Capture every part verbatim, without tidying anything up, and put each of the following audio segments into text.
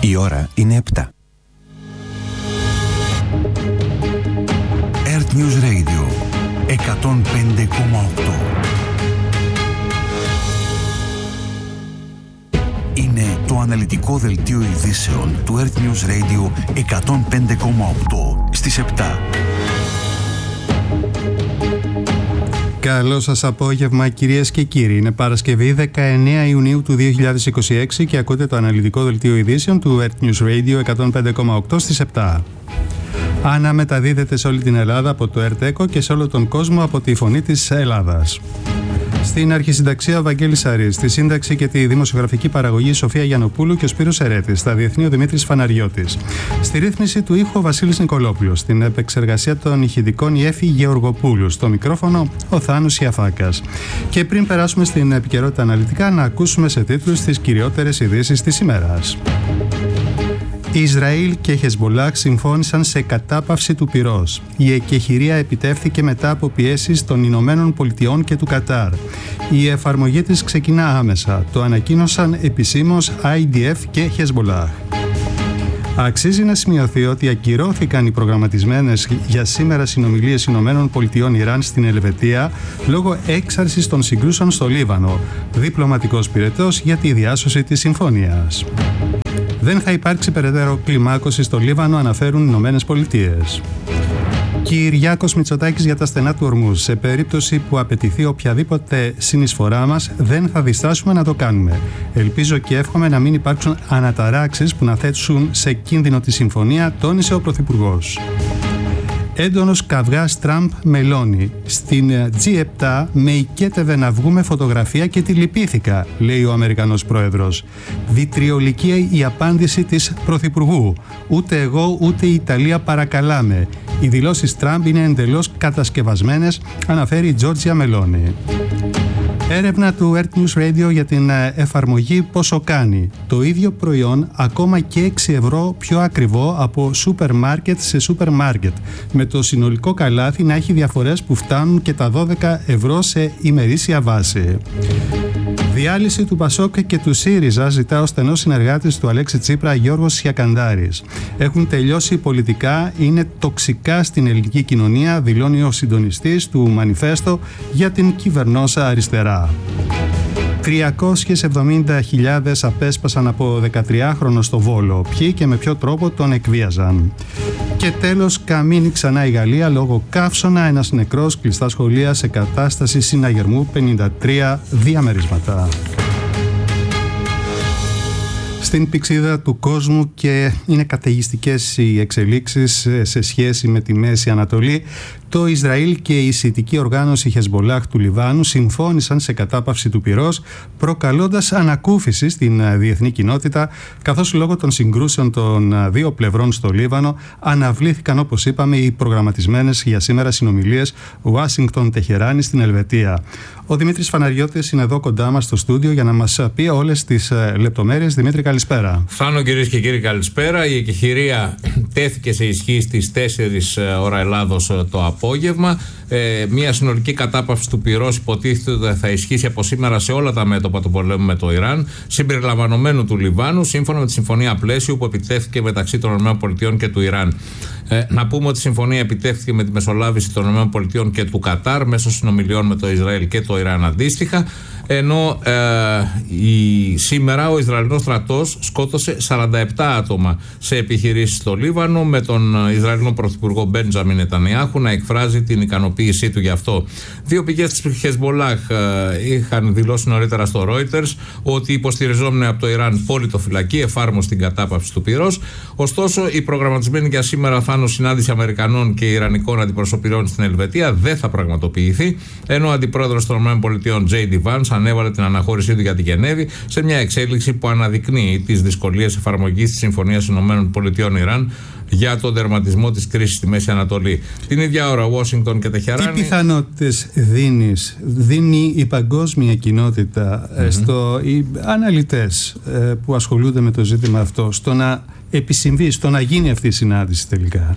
Η ώρα είναι επτά. Earth News Radio εκατόν πέντε κόμμα οκτώ. Είναι το αναλυτικό δελτίο ειδήσεων του Earth News Radio εκατόν πέντε κόμμα οκτώ στις επτά. Καλό σας απόγευμα, κυρίες και κύριοι. Είναι Παρασκευή δεκαεννέα Ιουνίου του δύο χιλιάδες είκοσι έξι και ακούτε το αναλυτικό δελτίο ειδήσεων του Earth News Radio εκατόν πέντε κόμμα οκτώ στις επτά. Αναμεταδίδεται σε όλη την Ελλάδα από το ΕΡΤ και σε όλο τον κόσμο από τη Φωνή της Ελλάδας. Στην αρχισυνταξία ο Βαγγέλης Αρής, στη σύνταξη και τη δημοσιογραφική παραγωγή Σοφία Γιαννοπούλου και ο Σπύρος Ερέτης, στα διεθνή ο Δημήτρης Φαναριώτης. Στη ρύθμιση του ήχου ο Βασίλης Νικολόπουλος, στην επεξεργασία των ηχητικών η Έφη Γεωργοπούλου, στο μικρόφωνο ο Θάνος Ιαφάκας. Και πριν περάσουμε στην επικαιρότητα αναλυτικά, να ακούσουμε σε τίτλους τις κυριότερες ειδήσεις της ημέρας. Ισραήλ και Χεσμολάχ συμφώνησαν σε κατάπαυση του πυρός. Η εκεχηρία επιτεύθηκε μετά από πιέσεις των Ηνωμένων Πολιτειών και του Κατάρ. Η εφαρμογή της ξεκινά άμεσα. Το ανακοίνωσαν επισήμως άι ντι εφ και Χεσμολάχ. Αξίζει να σημειωθεί ότι ακυρώθηκαν οι προγραμματισμένες για σήμερα συνομιλίες Ηνωμένων Πολιτειών Ιράν στην Ελβετία λόγω έξαρσης των συγκρούσεων στο Λίβανο. Διπλωματικός πυρετός για τη διάσωση της συμφωνίας. Δεν θα υπάρξει περαιτέρω κλιμάκωση στο Λίβανο, αναφέρουν οι Ηνωμένες Πολιτείες. Κυριάκος Μητσοτάκης για τα στενά του Ορμούζ. Σε περίπτωση που απαιτηθεί οποιαδήποτε συνεισφορά μας, δεν θα διστάσουμε να το κάνουμε. Ελπίζω και εύχομαι να μην υπάρξουν αναταράξεις που να θέσουν σε κίνδυνο τη συμφωνία, τόνισε ο Πρωθυπουργός. Έντονος καυγάς Τραμπ-Μελώνη. Στην τζι επτά με οικέτευε να βγούμε φωτογραφία και τη λυπήθηκα, λέει ο Αμερικανός Πρόεδρος. Βιτριολική η απάντηση της Πρωθυπουργού. Ούτε εγώ ούτε η Ιταλία παρακαλάμε. Οι δηλώσεις Τραμπ είναι εντελώς κατασκευασμένες, αναφέρει η Τζόρτζια Μελώνη. Έρευνα του Earth News Radio για την εφαρμογή πόσο κάνει. Το ίδιο προϊόν ακόμα και έξι ευρώ πιο ακριβό από σούπερ μάρκετ σε σούπερ μάρκετ. Με το συνολικό καλάθι να έχει διαφορές που φτάνουν και τα δώδεκα ευρώ σε ημερήσια βάση. Διάλυση του Πασόκ και του ΣΥΡΙΖΑ ζητά ο στενός συνεργάτης του Αλέξη Τσίπρα Γιώργος Σιακαντάρης. Έχουν τελειώσει πολιτικά, είναι τοξικά στην ελληνική κοινωνία, δηλώνει ο συντονιστής του Μανιφέστο για την κυβερνόσα αριστερά. τριακόσιες εβδομήντα χιλιάδες απέσπασαν από δεκατριάχρονο στο Βόλο. Ποιοι και με ποιο τρόπο τον εκβίαζαν. Και τέλος, καμίνη ξανά η Γαλλία λόγω καύσωνα, ένας νεκρός, κλειστά σχολεία σε κατάσταση συναγερμού, πενήντα τρία διαμερίσματα. Στην πηξίδα του κόσμου και είναι καταιγιστικές οι εξελίξεις σε σχέση με τη Μέση Ανατολή. Το Ισραήλ και η σιητική οργάνωση Χεσμολάχ του Λιβάνου συμφώνησαν σε κατάπαυση του πυρός, προκαλώντας ανακούφιση στην διεθνή κοινότητα, καθώς λόγω των συγκρούσεων των δύο πλευρών στο Λίβανο αναβλήθηκαν, όπως είπαμε, οι προγραμματισμένες για σήμερα συνομιλίες Ουάσιγκτον-Τεχεράνη στην Ελβετία. Ο Δημήτρης Φαναριώτης είναι εδώ κοντά μας στο στούντιο για να μας πει όλες τις λεπτομέρειες. Δημήτρη, καλησπέρα. Φάνο, κυρίες και κύριοι, καλησπέρα. Η εκεχηρία τέθηκε σε ισχύ στις τέσσερις ώρα Ελλάδος το απόγευμα. Ε, μια συνολική κατάπαυση του πυρός υποτίθεται ότι θα ισχύσει από σήμερα σε όλα τα μέτωπα του πολέμου με το Ιράν, συμπεριλαμβανομένου του Λιβάνου, σύμφωνα με τη συμφωνία πλαίσιου που επιτεύχθηκε μεταξύ των ΗΠΑ και του Ιράν. Ε, να πούμε ότι η συμφωνία επιτεύχθηκε με τη μεσολάβηση των ΗΠΑ και του Κατάρ μέσω συνομιλιών με το Ισραήλ και το Ιράν αντίστοιχα. Ενώ ε, η, σήμερα ο Ισραηλινός στρατός σκότωσε σαράντα επτά άτομα σε επιχειρήσεις στο Λίβανο, με τον Ισραηλινό Πρωθυπουργό Μπέντζαμιν Νετανιάχου να εκφράζει την ικανοποίησή του γι' αυτό. Δύο πηγές της Χεσμολάχ ε, είχαν δηλώσει νωρίτερα στο Reuters ότι υποστηριζόμενοι από το Ιράν πολιτοφυλακή εφάρμοσαν την κατάπαυση του πυρός. Ωστόσο, η προγραμματισμένη για σήμερα Φάνο συνάντηση Αμερικανών και Ιρανικών αντιπροσωπιών στην Ελβετία δεν θα πραγματοποιηθεί, ενώ ο αντιπρόεδρος των ΗΠΑ Τζέι Ντι Vance ανέβαλε την αναχώρησή του για τη Γενέβη σε μια εξέλιξη που αναδεικνύει τις δυσκολίες εφαρμογής της Συμφωνίας ΗΠΑ-Ιράν για τον τερματισμό της κρίσης στη Μέση Ανατολή. Την ίδια ώρα, Ουάσιγκτον και Τεχεράνη. Τι πιθανότητες δίνεις, δίνει η παγκόσμια κοινότητα, mm-hmm. στο, οι αναλυτές που ασχολούνται με το ζήτημα αυτό, στο να επισυμβεί, στο να γίνει αυτή η συνάντηση τελικά?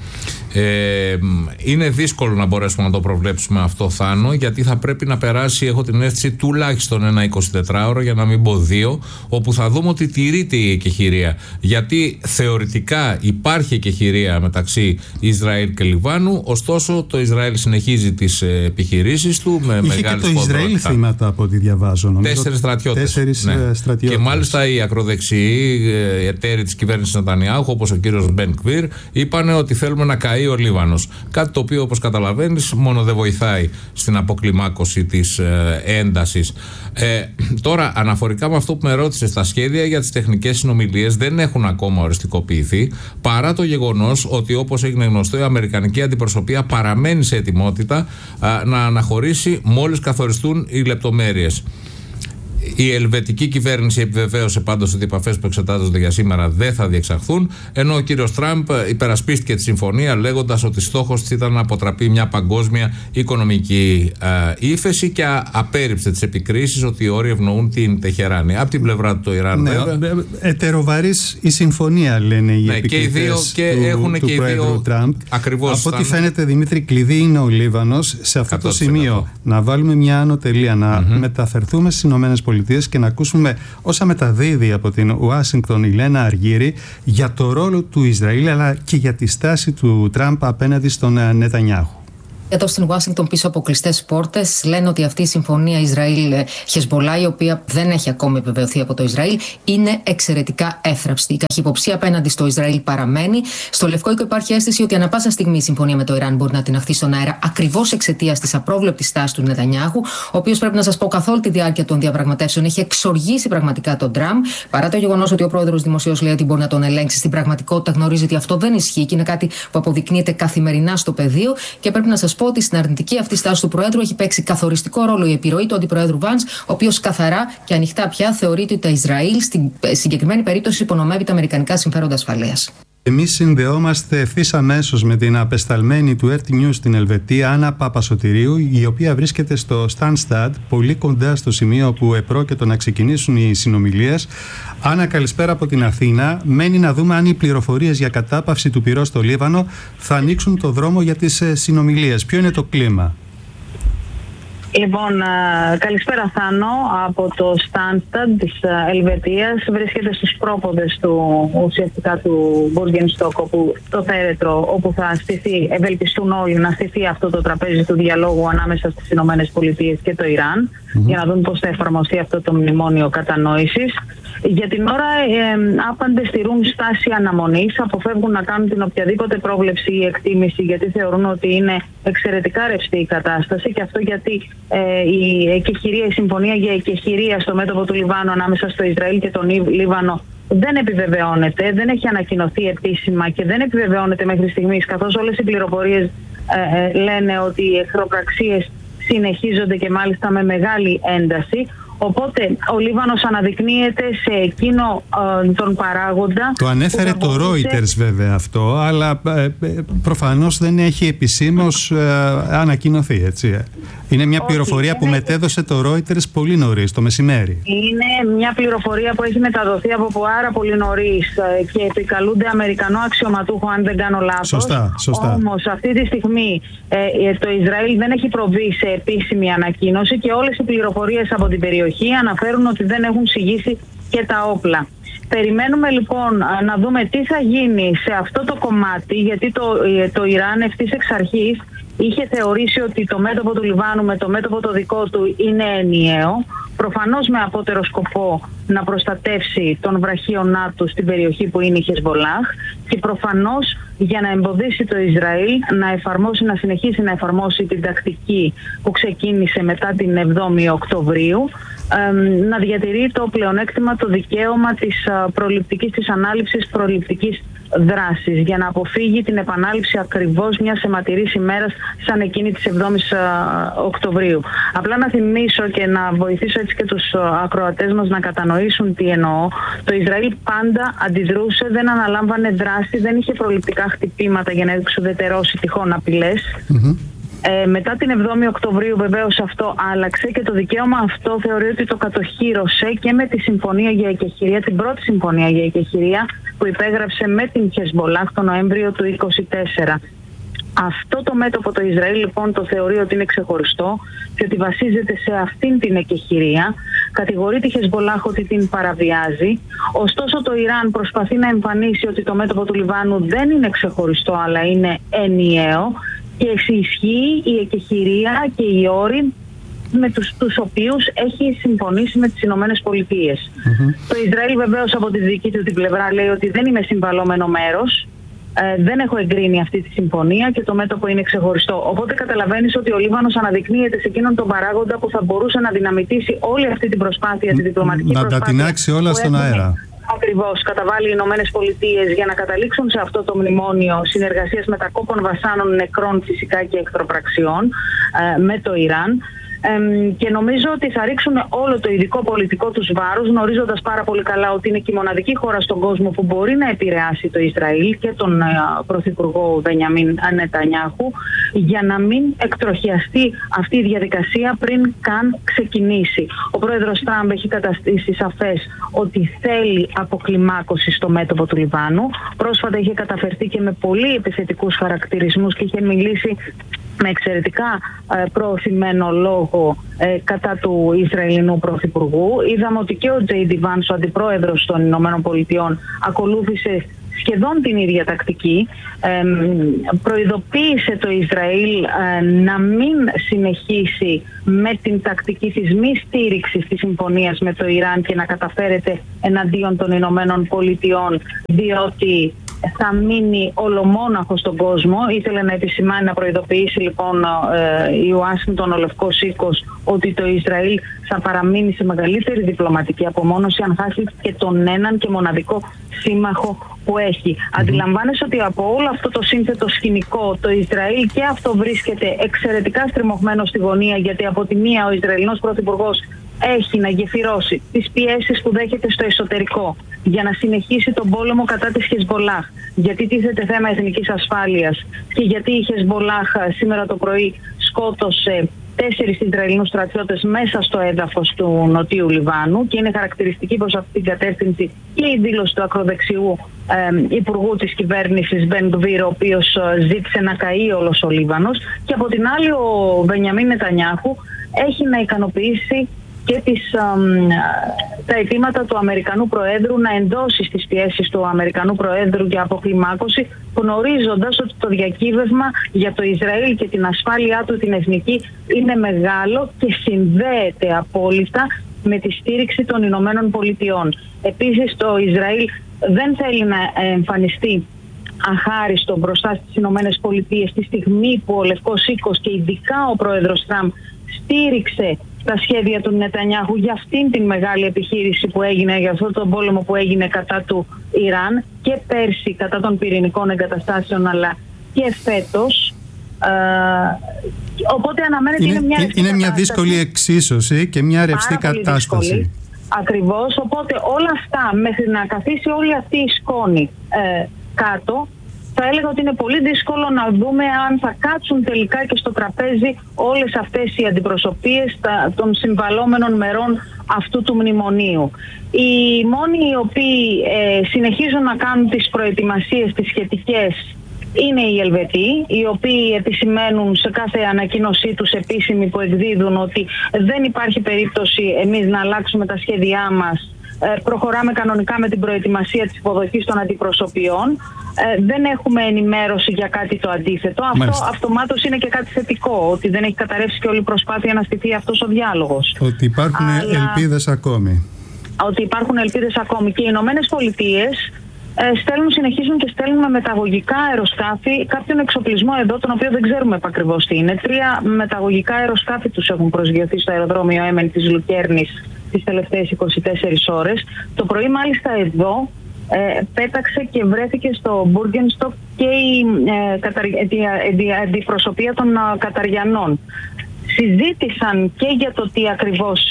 Ε, είναι δύσκολο να μπορέσουμε να το προβλέψουμε αυτό, Θάνο, γιατί θα πρέπει να περάσει, έχω την αίσθηση, τουλάχιστον ένα εικοσιτετράωρο, για να μην πω δύο, όπου θα δούμε ότι τηρείται η εκεχηρία. Γιατί θεωρητικά υπάρχει εκεχηρία μεταξύ Ισραήλ και Λιβάνου, ωστόσο το Ισραήλ συνεχίζει τις επιχειρήσεις του με Είχε μεγάλη και το Ισραήλ θύματα από ό,τι διαβάζω. Νομίζω. Τέσσερις στρατιώτες. Τέσσερις ναι. στρατιώτες. Και μάλιστα οι ακροδεξιοί εταίροι της κυβέρνησης Νετανιάχου, όπως ο κύριος Μπεν Γκβίρ, είπαν ότι θέλουμε να καεί ο Λίβανος. Κάτι το οποίο, όπως καταλαβαίνεις, μόνο δεν βοηθάει στην αποκλιμάκωση της ε, έντασης. Ε, τώρα, αναφορικά με αυτό που με ρώτησες, τα σχέδια για τις τεχνικές συνομιλίες δεν έχουν ακόμα οριστικοποιηθεί, παρά το γεγονός ότι, όπως έγινε γνωστό, η αμερικανική αντιπροσωπεία παραμένει σε ετοιμότητα α, να αναχωρήσει μόλις καθοριστούν οι λεπτομέρειες. Η ελβετική κυβέρνηση επιβεβαίωσε πάντως ότι οι επαφές που εξετάζονται για σήμερα δεν θα διεξαχθούν, ενώ ο κύριος Τραμπ υπερασπίστηκε τη συμφωνία λέγοντας ότι στόχος της ήταν να αποτραπεί μια παγκόσμια οικονομική ε, ύφεση και απέρριψε τις επικρίσεις ότι οι όροι ευνοούν την Τεχεράνη. Από την πλευρά του το Ιράν, ναι, βέβαια. Ετεροβαρής η συμφωνία, λένε οι ναι, επικριτές και οι δύο, και του, έχουν του και Πρόεδρου δύο, Τραμπ. Ακριβώς. Από ό,τι φαίνεται, Δημήτρη, κλειδί είναι ο Λίβανος. Σε αυτό το σημείο να βάλουμε μια άνω τελεία, να mm-hmm. μεταφερθούμε στις ΗΠΑ και να ακούσουμε όσα μεταδίδει από την Ουάσιγκτον η Λένα Αργύρη για το ρόλο του Ισραήλ, αλλά και για τη στάση του Τραμπ απέναντι στον Νετανιάχου. Εδώ στην Ουάσιγκτον, πίσω από κλειστές πόρτες, λένε ότι αυτή η συμφωνία Ισραήλ-Χεσμπολά, η οποία δεν έχει ακόμη επιβεβαιωθεί από το Ισραήλ, είναι εξαιρετικά εύθραυστη. Η καχυποψία απέναντι στο Ισραήλ παραμένει. Στο Λευκό Οίκο υπάρχει αίσθηση ότι ανά πάσα στιγμή η συμφωνία με το Ιράν μπορεί να τιναχθεί στον αέρα, ακριβώς εξαιτίας της απρόβλεπτης στάσης του Νετανιάχου, ο οποίος, πρέπει να σας πω, καθ' όλη τη διάρκεια των διαπραγματεύσεων έχει εξοργήσει πραγματικά τον Τραμπ. Παρά το γεγονός ότι ο πρόεδρος δημοσίως λέει ότι μπορεί να τον ελέγξει, στην πραγματικότητα γνωρίζει ότι αυτό δεν ισχύει και είναι κάτι που αποδεικνύεται καθημερινά στο πεδίο. Και πρέπει να σας πω ότι στην αρνητική αυτή στάση του Προέδρου έχει παίξει καθοριστικό ρόλο η επιρροή του Αντιπροέδρου Βαντς, ο οποίος καθαρά και ανοιχτά πια θεωρείται ότι το Ισραήλ στην συγκεκριμένη περίπτωση υπονομεύει τα αμερικανικά συμφέροντα ασφαλείας. Εμείς συνδεόμαστε ευθύς αμέσως με την απεσταλμένη του Έρτι Νιους στην Ελβετία, Άννα Παπασωτηρίου, η οποία βρίσκεται στο Στάνσταντ, πολύ κοντά στο σημείο που επρόκειτο να ξεκινήσουν οι συνομιλίες. Άννα, καλησπέρα από την Αθήνα. Μένει να δούμε αν οι πληροφορίες για κατάπαυση του πυρός στο Λίβανο θα ανοίξουν το δρόμο για τις συνομιλίες. Ποιο είναι το κλίμα? Λοιπόν, καλησπέρα Θάνο, από το Στάνσταντ της Ελβετίας. Βρίσκεται στους πρόποδες του ουσιαστικά του Μπουργενστόκ, όπου το θέρετρο όπου θα στηθεί, ευελπιστούν όλοι να στηθεί αυτό το τραπέζι του διαλόγου ανάμεσα στις Ηνωμένες Πολιτείες και το Ιράν, mm-hmm. για να δουν πώς θα εφαρμοστεί αυτό το μνημόνιο κατανόησης. Για την ώρα ε, άπαντες στηρούν στάση αναμονής, αποφεύγουν να κάνουν την οποιαδήποτε πρόβλεψη ή εκτίμηση, γιατί θεωρούν ότι είναι εξαιρετικά ρευστή η κατάσταση, και αυτό γιατί ε, η εκεχηρία, η συμφωνία για εκεχηρία στο μέτωπο του Λιβάνου ανάμεσα στο Ισραήλ και τον Λίβανο δεν επιβεβαιώνεται, δεν έχει ανακοινωθεί επίσημα και δεν επιβεβαιώνεται μέχρι στιγμής, καθώς όλες οι πληροφορίες ε, ε, λένε ότι οι εχθροπραξίες συνεχίζονται και μάλιστα με μεγάλη ένταση. Οπότε ο Λίβανος αναδεικνύεται σε εκείνο ε, τον παράγοντα. Το ανέφερε το Reuters βέβαια αυτό, αλλά ε, προφανώς δεν έχει επισήμως ε, ανακοινωθεί, έτσι. Είναι μια Όχι, πληροφορία είναι... που μετέδωσε το Reuters πολύ νωρίς, το μεσημέρι. Είναι μια πληροφορία που έχει μεταδοθεί από πάρα πολύ νωρίς ε, και επικαλούνται Αμερικανό αξιωματούχο, αν δεν κάνω λάθος. Σωστά, σωστά. Όμως αυτή τη στιγμή ε, το Ισραήλ δεν έχει προβεί σε επίσημη ανακοίνωση και όλες οι πληροφορίες από την περιοχή αναφέρουν ότι δεν έχουν συγγύσει και τα όπλα. Περιμένουμε λοιπόν να δούμε τι θα γίνει σε αυτό το κομμάτι, γιατί το, το Ιράν ευθύς εξ αρχής είχε θεωρήσει ότι το μέτωπο του Λιβάνου με το μέτωπο το δικό του είναι ενιαίο, προφανώς με απότερο σκοπό να προστατεύσει τον βραχίωνά του στην περιοχή που είναι η Χεσμπολάχ, και προφανώς για να εμποδίσει το Ισραήλ να εφαρμόσει, να συνεχίσει να εφαρμόσει την τακτική που ξεκίνησε μετά την εβδόμη Οκτωβρίου, να διατηρεί το πλεονέκτημα, το δικαίωμα της προληπτικής, της ανάληψης προληπτικής δράσεις για να αποφύγει την επανάληψη ακριβώς μιας αιματηρής ημέρας σαν εκείνη της εβδόμης Οκτωβρίου. Απλά να θυμίσω και να βοηθήσω έτσι και τους ακροατές μας να κατανοήσουν τι εννοώ. Το Ισραήλ πάντα αντιδρούσε, δεν αναλάμβανε δράση, δεν είχε προληπτικά χτυπήματα για να εξουδετερώσει τυχόν απειλές. Mm-hmm. Ε, μετά την εβδόμη Οκτωβρίου βεβαίως αυτό άλλαξε και το δικαίωμα αυτό θεωρεί ότι το κατοχύρωσε και με τη συμφωνία για εκεχηρία, την πρώτη συμφωνία για εκεχηρία που υπέγραψε με την Χεσμπολάχ το Νοέμβριο του είκοσι τέσσερα. Αυτό το μέτωπο το Ισραήλ λοιπόν το θεωρεί ότι είναι ξεχωριστό και ότι βασίζεται σε αυτήν την εκεχηρία. Κατηγορεί τη Χεσμπολάχ ότι την παραβιάζει. Ωστόσο το Ιράν προσπαθεί να εμφανίσει ότι το μέτωπο του Λιβάνου δεν είναι ξεχωριστό αλλά είναι ενιαίο και ισχύει η εκεχηρία και οι όροι με τους, τους οποίους έχει συμφωνήσει με τις Ηνωμένες Πολιτείες. Mm-hmm. Το Ισραήλ βεβαίως από τη δική του την πλευρά λέει ότι δεν είμαι συμβαλόμενο μέρος, ε, δεν έχω εγκρίνει αυτή τη συμφωνία και το μέτωπο είναι ξεχωριστό. Οπότε καταλαβαίνεις ότι ο Λίβανος αναδεικνύεται σε εκείνον τον παράγοντα που θα μπορούσε να δυναμητήσει όλη αυτή την προσπάθεια, τη διπλωματική να προσπάθεια. Να τα τεινάξει όλα στον αέρα. Ακριβώς, καταβάλει οι Ηνωμένες Πολιτείες για να καταλήξουν σε αυτό το μνημόνιο συνεργασίας μετακόπων βασάνων, νεκρών φυσικά και εχθροπραξιών ε, με το Ιράν. Ε, και νομίζω ότι θα ρίξουν όλο το ειδικό πολιτικό τους βάρος, γνωρίζοντας πάρα πολύ καλά ότι είναι και η μοναδική χώρα στον κόσμο που μπορεί να επηρεάσει το Ισραήλ και τον ε, Πρωθυπουργό Μπενιαμίν Νετανιάχου, για να μην εκτροχιαστεί αυτή η διαδικασία πριν καν ξεκινήσει. Ο πρόεδρος Τραμπ έχει καταστήσει σαφές ότι θέλει αποκλιμάκωση στο μέτωπο του Λιβάνου. Πρόσφατα είχε καταφερθεί και με πολύ επιθετικούς χαρακτηρισμούς και είχε μιλήσει με εξαιρετικά ε, προωθημένο λόγο ε, κατά του Ισραηλινού Πρωθυπουργού. Είδαμε ότι και ο Τζέι Ντι Βάνς, ο αντιπρόεδρος των Ηνωμένων Πολιτειών, ακολούθησε σχεδόν την ίδια τακτική. Ε, προειδοποίησε το Ισραήλ ε, να μην συνεχίσει με την τακτική της μη στήριξης της συμφωνίας με το Ιράν και να καταφέρεται εναντίον των Ηνωμένων Πολιτειών, διότι θα μείνει ολομόναχο στον κόσμο. Ήθελε να επισημάνει, να προειδοποιήσει λοιπόν η Ουάσιγκτον, ο Λευκός Οίκος, ότι το Ισραήλ θα παραμείνει σε μεγαλύτερη διπλωματική απομόνωση αν χάσει και τον έναν και μοναδικό σύμμαχο που έχει. Mm-hmm. Αντιλαμβάνεσαι ότι από όλο αυτό το σύνθετο σκηνικό το Ισραήλ και αυτό βρίσκεται εξαιρετικά στριμωγμένο στη γωνία, γιατί από τη μία ο Ισραηλινός Πρωθυπουργός έχει να γεφυρώσει τις πιέσεις που δέχεται στο εσωτερικό για να συνεχίσει τον πόλεμο κατά της Χεσμπολάχ, γιατί τίθεται θέμα εθνικής ασφάλειας και γιατί η Χεσμπολάχ σήμερα το πρωί σκότωσε τέσσερις Ισραηλινούς στρατιώτες μέσα στο έδαφος του Νοτιού Λιβάνου, και είναι χαρακτηριστική προς αυτή την κατεύθυνση και η δήλωση του ακροδεξιού ε, υπουργού της κυβέρνησης Μπεν Γκβίρ, ο οποίος ε, ζήτησε να καεί όλος ο Λίβανος, και από την άλλη ο Μπενιαμίν Νετανιάχου έχει να ικανοποιήσει και τις, α, τα αιτήματα του Αμερικανού Προέδρου να ενδώσει στις πιέσεις του Αμερικανού Προέδρου για αποκλιμάκωση, γνωρίζοντας ότι το διακύβευμα για το Ισραήλ και την ασφάλειά του την εθνική είναι μεγάλο και συνδέεται απόλυτα με τη στήριξη των Ηνωμένων Πολιτειών. Επίσης το Ισραήλ δεν θέλει να εμφανιστεί αχάριστο μπροστά στις Ηνωμένες Πολιτείες τη στιγμή που ο Λευκός Οίκος και ειδικά ο πρόεδρος Τραμπ στήριξε τα σχέδια του Νετανιάχου για αυτήν την μεγάλη επιχείρηση που έγινε, για αυτόν τον πόλεμο που έγινε κατά του Ιράν και πέρσι κατά των πυρηνικών εγκαταστάσεων, αλλά και φέτος. Ε, οπότε αναμένεται είναι, είναι μια, είναι μια δύσκολη εξίσωση και μια ρευστή κατάσταση. Δύσκολη. Ακριβώς, οπότε όλα αυτά μέχρι να καθίσει όλη αυτή η σκόνη ε, κάτω, θα έλεγα ότι είναι πολύ δύσκολο να δούμε αν θα κάτσουν τελικά και στο τραπέζι όλες αυτές οι αντιπροσωπείες των συμβαλόμενων μερών αυτού του μνημονίου. Οι μόνοι οι οποίοι ε, συνεχίζουν να κάνουν τις προετοιμασίες τις σχετικές είναι οι Ελβετοί, οι οποίοι επισημαίνουν σε κάθε ανακοίνωσή τους επίσημη που εκδίδουν ότι δεν υπάρχει περίπτωση εμείς να αλλάξουμε τα σχέδιά μας. Ε, προχωράμε κανονικά με την προετοιμασία της υποδοχής των αντιπροσωπιών. Ε, δεν έχουμε ενημέρωση για κάτι το αντίθετο. Μάλιστα. Αυτό αυτομάτως είναι και κάτι θετικό, ότι δεν έχει καταρρεύσει και όλη η προσπάθεια να στηθεί αυτός ο διάλογος. Ότι υπάρχουν Αλλά... ελπίδες ακόμη. Ότι υπάρχουν ελπίδες ακόμη. Και οι Ηνωμένες Πολιτείες ε, στέλνουν, συνεχίζουν και στέλνουν με μεταγωγικά αεροσκάφη κάποιον εξοπλισμό εδώ, τον οποίο δεν ξέρουμε επακριβώς τι είναι. Τρία μεταγωγικά αεροσκάφη τους έχουν προσγειωθεί στο αεροδρόμιο Έμεν της Λουκέρνης τις τελευταίες είκοσι τέσσερις ώρες. Το πρωί μάλιστα εδώ ε, πέταξε και βρέθηκε στο Μπούργενστοκ και η ε, καταρ, ε, αντιπροσωπεία των ε, Καταριανών. Συζήτησαν και για το τι ακριβώς,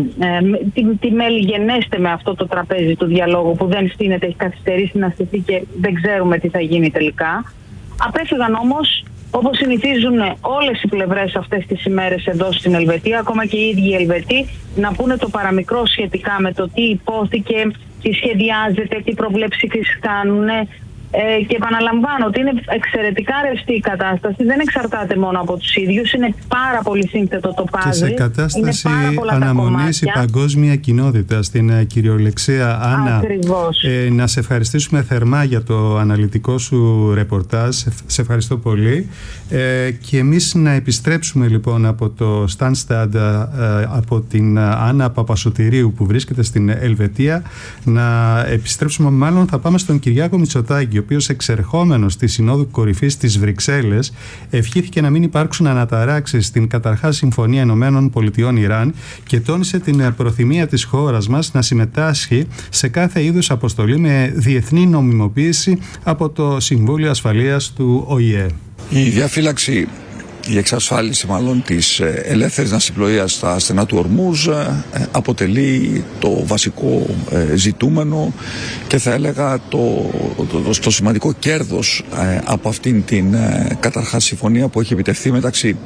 ε, τι, τι μέλη γενέστε με αυτό το τραπέζι του διαλόγου που δεν στείνεται, έχει καθυστερήσει να στηθεί και δεν ξέρουμε τι θα γίνει τελικά. Απέφυγαν όμως, όπως συνηθίζουν όλες οι πλευρές αυτές τις ημέρες εδώ στην Ελβετία, ακόμα και οι ίδιοι οι Ελβετοί, να πούνε το παραμικρό σχετικά με το τι υπόθηκε, τι σχεδιάζεται, τι προβλέψεις κάνουν. Ε, και επαναλαμβάνω ότι είναι εξαιρετικά ρευστή η κατάσταση, δεν εξαρτάται μόνο από τους ίδιους, είναι πάρα πολύ σύνθετο το πάζι. Και σε κατάσταση αναμονής η παγκόσμια κοινότητα, στην uh, κυριολεξία. Άννα, ε, να σε ευχαριστήσουμε θερμά για το αναλυτικό σου ρεπορτάζ, σε ευχαριστώ πολύ, ε, και εμείς να επιστρέψουμε λοιπόν από το Stansted, ε, από την Άννα Παπασωτηρίου που βρίσκεται στην Ελβετία, να επιστρέψουμε, μάλλον θα πάμε στον Κυριάκο Μητσοτάκη, ο οποίος εξερχόμενος στη Συνόδου Κορυφής της Βρυξέλλες ευχήθηκε να μην υπάρξουν αναταράξεις στην καταρχάς Συμφωνία Ηνωμένων Πολιτειών Ιράν και τόνισε την προθυμία της χώρας μας να συμμετάσχει σε κάθε είδους αποστολή με διεθνή νομιμοποίηση από το Συμβούλιο Ασφαλείας του Ο Η Ε. Η διαφύλαξη, η εξασφάλιση μάλλον της ελεύθερης ναυσιπλοείας στα στενά του Ορμούζ αποτελεί το βασικό ζητούμενο και θα έλεγα το, το, το σημαντικό κέρδος από αυτήν την καταρχάς συμφωνία που έχει επιτευχθεί μεταξύ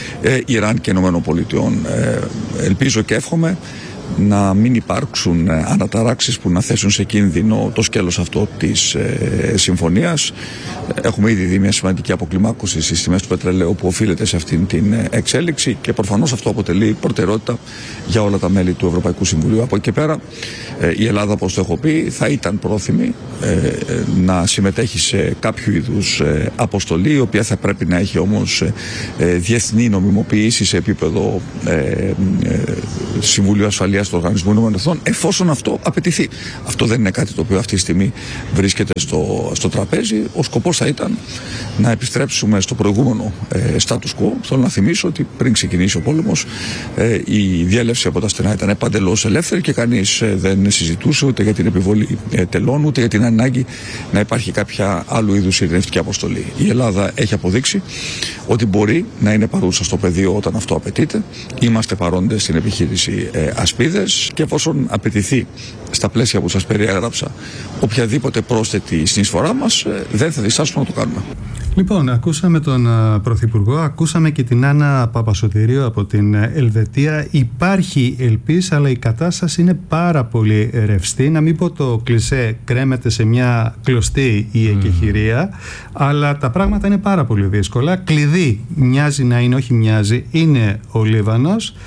Ιράν και Ηνωμένων Πολιτειών. Ελπίζω και εύχομαι να μην υπάρξουν αναταράξεις που να θέσουν σε κίνδυνο το σκέλος αυτό της ε, συμφωνίας. Έχουμε ήδη δει μια σημαντική αποκλιμάκωση στις τιμές του πετρελαίου που οφείλεται σε αυτήν την εξέλιξη και προφανώς αυτό αποτελεί προτεραιότητα για όλα τα μέλη του Ευρωπαϊκού Συμβουλίου. Από εκεί και πέρα ε, η Ελλάδα, όπως το έχω πει, θα ήταν πρόθυμη ε, να συμμετέχει σε κάποιο είδους ε, αποστολή, η οποία θα πρέπει να έχει όμως ε, διεθνή νομιμοποίηση σε επίπεδο ε, ε, Συμβουλίου Ασφαλείας του Οργανισμού Ηνωμένων Εθνών, εφόσον αυτό απαιτηθεί. Αυτό δεν είναι κάτι το οποίο αυτή τη στιγμή βρίσκεται στο, στο τραπέζι. Ο σκοπός θα ήταν να επιστρέψουμε στο προηγούμενο ε, status quo. Θέλω να θυμίσω ότι πριν ξεκινήσει ο πόλεμος, ε, η διέλευση από τα στενά ήταν παντελώς ελεύθερη και κανείς ε, δεν συζητούσε ούτε για την επιβολή ε, τελών, ούτε για την ανάγκη να υπάρχει κάποια άλλου είδους ειρηνευτική αποστολή. Η Ελλάδα έχει αποδείξει ότι μπορεί να είναι παρούσα στο πεδίο όταν αυτό απαιτείται. Είμαστε παρόντες στην επιχείρηση ε, Ασπίδες και εφόσον απαιτηθεί στα πλαίσια που σας περιέγραψα οποιαδήποτε πρόσθετη συνεισφορά μας, ε, δεν θα διστάσουμε να το κάνουμε. Λοιπόν, ακούσαμε τον uh, Πρωθυπουργό, ακούσαμε και την Άννα Παπασωτηρίου από την Ελβετία. Υπάρχει ελπίς, αλλά η κατάσταση είναι πάρα πολύ ρευστή. Να μην πω το κλισέ κρέμεται σε μια κλωστή η εκεχηρία, mm. αλλά τα πράγματα είναι πάρα πολύ δύσκολα. Κλειδί μοιάζει να είναι, όχι μοιάζει, είναι ο Λίβανος.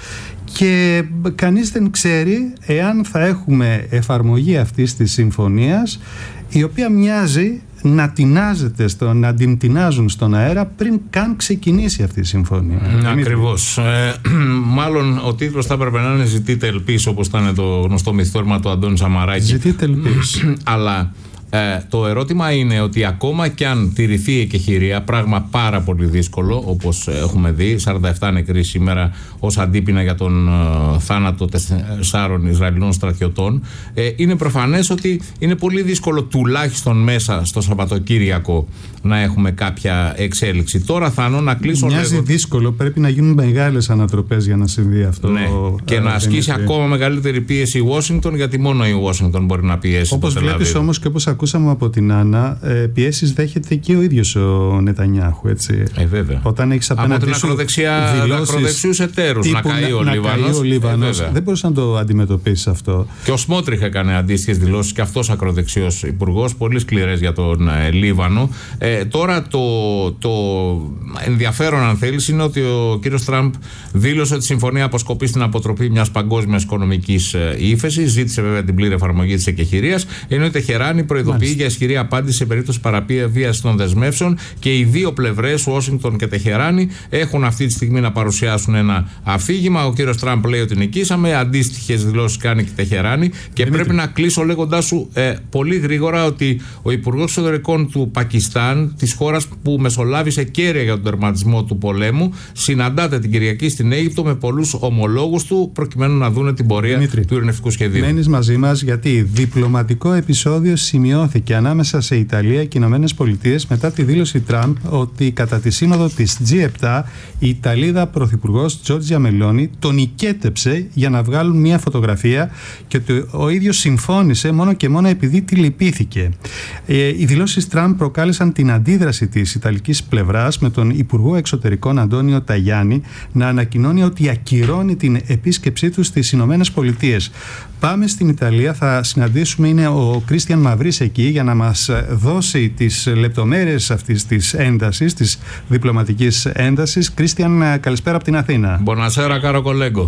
Και κανείς δεν ξέρει εάν θα έχουμε εφαρμογή αυτής της συμφωνίας, η οποία μοιάζει να τεινάζεται στο, να την τεινάζουν στον αέρα πριν καν ξεκινήσει αυτή η συμφωνία. Ακριβώς. Ε, μάλλον ο τίτλος θα έπρεπε να είναι «Ζητείτε ελπίς», όπως ήταν το γνωστό μυθιστόρημα του Αντώνη Σαμαράκη. Ζητείτε ελπίς. Αλλά Ε, το ερώτημα είναι ότι ακόμα κι αν τηρηθεί η εκεχηρία, πράγμα πάρα πολύ δύσκολο, όπως έχουμε δει, σαράντα επτά νεκροί σήμερα ως αντίπεινα για τον ε, θάνατο τεσσάρων Ισραηλινών στρατιωτών, ε, είναι προφανές ότι είναι πολύ δύσκολο τουλάχιστον μέσα στο Σαββατοκύριακο να έχουμε κάποια εξέλιξη. Τώρα Θάνο, να κλείσω λίγο. Μοιάζει δύσκολο, πρέπει να γίνουν μεγάλες ανατροπές για να συμβεί αυτό. Ναι. Και ε, να ασκήσει ακόμα μεγαλύτερη πίεση η Ουάσιγκτον, γιατί μόνο η Ουάσιγκτον μπορεί να πιέσει. Όπως βλέπεις όμως και όπως ακούσαμε από την Άννα, ε, πιέσεις δέχεται και ο ίδιος ο Νετανιάχου, έτσι. Ε, βέβαια. Όταν έχεις απέναντι από την ακροδεξιά, ακροδεξιούς εταίρους να καεί ο Λίβανος. Λίβανος. Ε, δεν μπορείς να το αντιμετωπίσεις αυτό. Και ο Σμότριχ έκανε αντίστοιχες δηλώσεις, και αυτός ακροδεξιός υπουργός, πολύ σκληρές για τον ε, Λίβανο. Ε, τώρα το, το ενδιαφέρον, αν θέλεις, είναι ότι ο κύριος Τραμπ δήλωσε ότι η συμφωνία αποσκοπεί στην αποτροπή μιας παγκόσμιας οικονομικής ε, ύφεσης. Ζήτησε βέβαια την πλήρη εφαρμογή της εκεχηρίας, ενώ η Τεχεράνη προειδοποιεί για ισχυρή απάντηση σε περίπτωση παραβίασης των δεσμεύσεων, και οι δύο πλευρές, Ουάσιγκτον και Τεχεράνη, έχουν αυτή τη στιγμή να παρουσιάσουν ένα αφήγημα. Ο κύριος Τραμπ λέει ότι νικήσαμε, αντίστοιχες δηλώσεις κάνει και η Τεχεράνη. Και Δημήτρη, πρέπει να κλείσω λέγοντάς σου ε, πολύ γρήγορα ότι ο Υπουργός Εξωτερικών του Πακιστάν, της χώρας που μεσολάβησε κέρια για τον τερματισμό του πολέμου, συναντάται την Κυριακή στην Αίγυπτο με πολλούς ομολόγους του, προκειμένου να δούνε την πορεία Δημήτρη, του ειρηνευτικού σχεδίου. Μένεις μαζί μας, γιατί διπλωματικό επεισόδιο σημειώνει σημειώθηκε ανάμεσα σε Ιταλία και Ηνωμένες Πολιτείες μετά τη δήλωση Τραμπ ότι κατά τη σύνοδο της τζι επτά η Ιταλίδα πρωθυπουργός Τζόρτζια Μελόνι τον οικέτεψε για να βγάλουν μια φωτογραφία και ότι ο ίδιος συμφώνησε μόνο και μόνο επειδή τη λυπήθηκε. Ε, οι δηλώσεις Τραμπ προκάλεσαν την αντίδραση της Ιταλικής πλευράς, με τον Υπουργό Εξωτερικών Αντώνιο Ταγιάννη να ανακοινώνει ότι ακυρώνει την επίσκεψή του στις Ηνωμένες Πολιτείες. Πάμε στην Ιταλία, θα συναντήσουμε, είναι ο Κρίστιαν Μαυρής εκεί για να μας δώσει τις λεπτομέρειες αυτής της έντασης, της διπλωματικής έντασης. Κρίστιαν, καλησπέρα από την Αθήνα. Buonasera caro collega.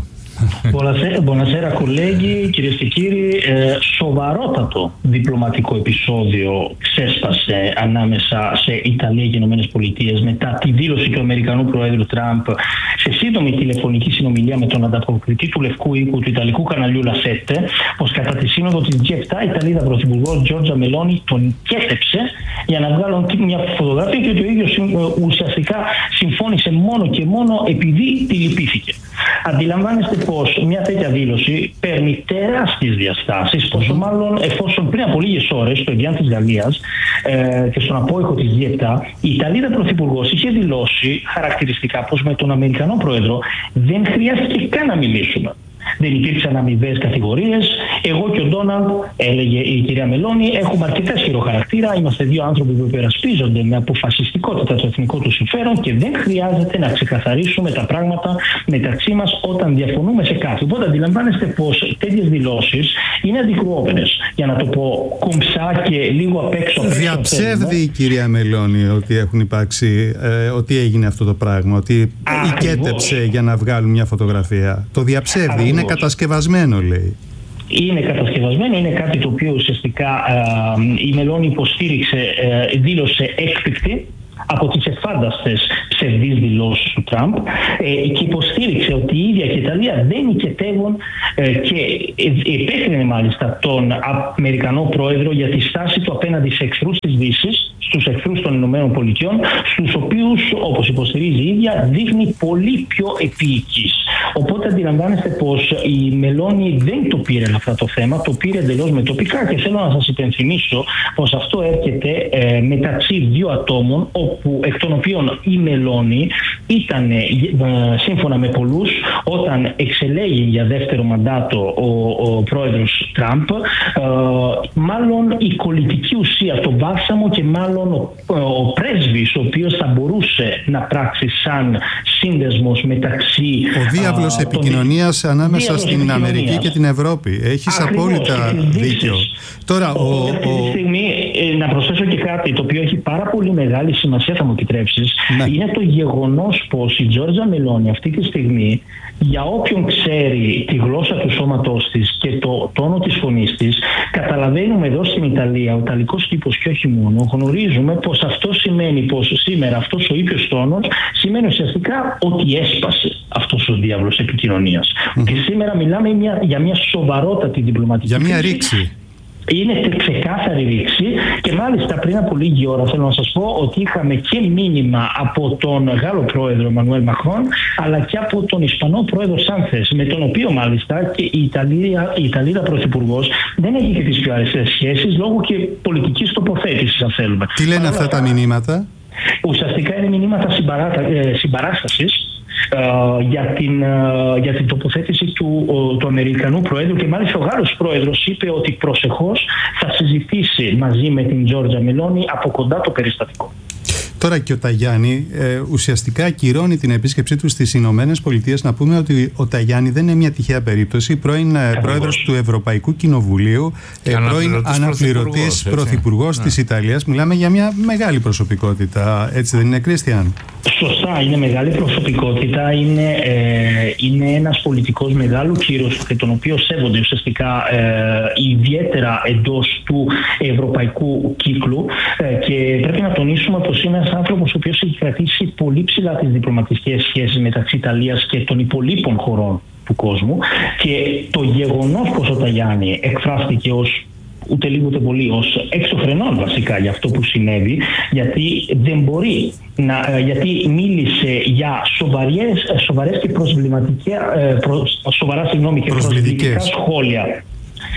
Buonasera colleghi, κυρίες και κύριοι. Ε, σοβαρότατο διπλωματικό επεισόδιο ξέσπασε ανάμεσα σε Ιταλία και Ηνωμένες Πολιτείες μετά τη δήλωση του Αμερικανού Προέδρου Τραμπ σε σύντομη τηλεφωνική συνομιλία με τον ανταποκριτή του Λευκού Οίκου του Ιταλικού καναλιού La Sette, πως κατά τη σύνοδο της τζι επτά η Ιταλίδα πρωθυπουργός Τζόρτζια Μελόνι τον κέτεψε για να βγάλουν μια φωτογραφία και ότι ο ίδιος ουσιαστικά συμφώνησε μόνο και μόνο επειδή τη λυπήθηκε. Αντιλαμβάνεστε πως μια τέτοια δήλωση παίρνει τεράστιες διαστάσεις, πόσο μάλλον εφόσον πριν από λίγες ώρες στο Εδιάν της Γαλλίας ε, και στον απόϊχο της τζι επτά η Ιταλίδα πρωθυπουργός είχε δηλώσει χαρακτηριστικά πως με τον Αμερικανό πρόεδρο δεν χρειάστηκε καν να μιλήσουμε. Δεν υπήρξαν αμοιβαίες κατηγορίες. Εγώ και ο Ντόναλντ, έλεγε η κυρία Μελόνι, έχουμε αρκετά ισχυρό χαρακτήρα. Είμαστε δύο άνθρωποι που υπερασπίζονται με αποφασιστικότητα το εθνικό του συμφέρον και δεν χρειάζεται να ξεκαθαρίσουμε τα πράγματα μεταξύ μας όταν διαφωνούμε σε κάτι. Οπότε αντιλαμβάνεστε πως τέτοιες δηλώσεις είναι αντικρουόμενες. Για να το πω κομψά και λίγο απ' έξω. Διαψεύδει η κυρία Μελόνι ότι έχουν υπάρξει, ε, ότι έγινε αυτό το πράγμα, ότι οικέτεψε για να βγάλουν μια φωτογραφία. Το διαψεύδει. Είναι κατασκευασμένο, λέει. Είναι κατασκευασμένο, είναι κάτι το οποίο ουσιαστικά ε, η Μελόνι υποστήριξε, ε, δήλωσε έκπληκτη από τις εφάνταστες ψευδείς δηλώσεις του Τραμπ ε, και υποστήριξε ότι η ίδια και η Ιταλία δεν οικετεύουν ε, και επέκρινε μάλιστα τον Αμερικανό πρόεδρο για τη στάση του απέναντι σε εχθρούς της Δύσης, στους εχθρούς των Ηνωμένων Πολιτειών, στους οποίους, όπως υποστηρίζει η ίδια, δείχνει πολύ πιο επίοικης. Οπότε αντιλαμβάνεστε πως η Μελόνι δεν το πήρε αυτό το θέμα, το πήρε εντελώς με τοπικά και θέλω να σας υπενθυμίσω πως αυτό έρχεται ε, μεταξύ δύο ατόμων, όπου, εκ των οποίων η Μελόνι ήταν, ε, σύμφωνα με πολλούς, όταν εξελέγει για δεύτερο μαντάτο ο, ο πρόεδρος Τραμπ, ε, μάλλον η κολλητική ουσία, το μπάλσαμο και μάλλον ο, ο πρέσβης, ο οποίος θα μπορούσε να πράξει σαν σύνδεσμος μεταξύ... Ο διάβλος uh, επικοινωνίας ανάμεσα διάβλος στην επικοινωνίας. Αμερική και την Ευρώπη. Έχεις ακριβώς, απόλυτα δίκιο. Τώρα, ο, ο, αυτή τη στιγμή, ε, να προσθέσω και κάτι το οποίο έχει πάρα πολύ μεγάλη σημασία, θα μου επιτρέψεις, ναι. Είναι το γεγονός πως η Τζόρτζια Μελόνι αυτή τη στιγμή, για όποιον ξέρει τη γλώσσα του σώματός της και το τόνο της φωνής της, καταλαβαίνουμε εδώ στην Ιταλία, ο ιταλικός τύπος και όχι μόνο, γνωρίζουμε πως αυτό σημαίνει πως σήμερα αυτός ο ήπιος τόνος σημαίνει ουσιαστικά ότι έσπασε αυτός ο διάβλος επικοινωνίας. Mm-hmm. Και σήμερα μιλάμε μια, για μια σοβαρότατη διπλωματική για μια ρήξη. Είναι ξεκάθαρη ρήξη και μάλιστα πριν από λίγη ώρα θέλω να σας πω ότι είχαμε και μήνυμα από τον Γάλλο πρόεδρο Εμμανουέλ Μακρόν αλλά και από τον Ισπανό πρόεδρο Σάνθες, με τον οποίο μάλιστα και η Ιταλία, η Ιταλίδα πρωθυπουργός δεν έχει και τις πιο αρεστές σχέσεις λόγω και πολιτικής τοποθέτησης, αν θέλουμε. Τι λένε αυτά τα μηνύματα? Ουσιαστικά είναι μηνύματα συμπαράτα, ε, συμπαράστασης Uh, για, την, uh, για την τοποθέτηση του, uh, του Αμερικανού Προέδρου και μάλιστα ο Γάλλος Πρόεδρος είπε ότι προσεχώς θα συζητήσει μαζί με την Τζόρτζια Μελόνι από κοντά το περιστατικό. Τώρα και ο Ταγιάννη ε, ουσιαστικά ακυρώνει την επίσκεψή του στις Ηνωμένες Πολιτείες. Να πούμε ότι ο Ταγιάννη δεν είναι μια τυχαία περίπτωση. Πρώην ε, πρόεδρος του Ευρωπαϊκού Κοινοβουλίου, ε, πρώην αναπληρωτής πρωθυπουργός της Ιταλίας. Μιλάμε για μια μεγάλη προσωπικότητα, έτσι δεν είναι, Κρίστιαν? Σωστά, είναι μεγάλη προσωπικότητα. Είναι, ε, είναι ένας πολιτικός μεγάλου κύρους και τον οποίο σέβονται ουσιαστικά ε, ιδιαίτερα εντός του ευρωπαϊκού κύκλου ε, και πρέπει να τονίσουμε πως είναι ένας άνθρωπος ο οποίος έχει κρατήσει πολύ ψηλά τις διπλωματικές σχέσεις μεταξύ Ιταλίας και των υπολείπων χωρών του κόσμου και το γεγονός πως ο Ταγιάννη εκφράστηκε ως ούτε λίγο ούτε πολύ ως εξωφρενών βασικά για αυτό που συνέβη, γιατί δεν μπορεί να, γιατί μίλησε για σοβαρές, σοβαρές και προσβληματικές, προ, σοβαρά συγγνώμη, και προσβλητικά σχόλια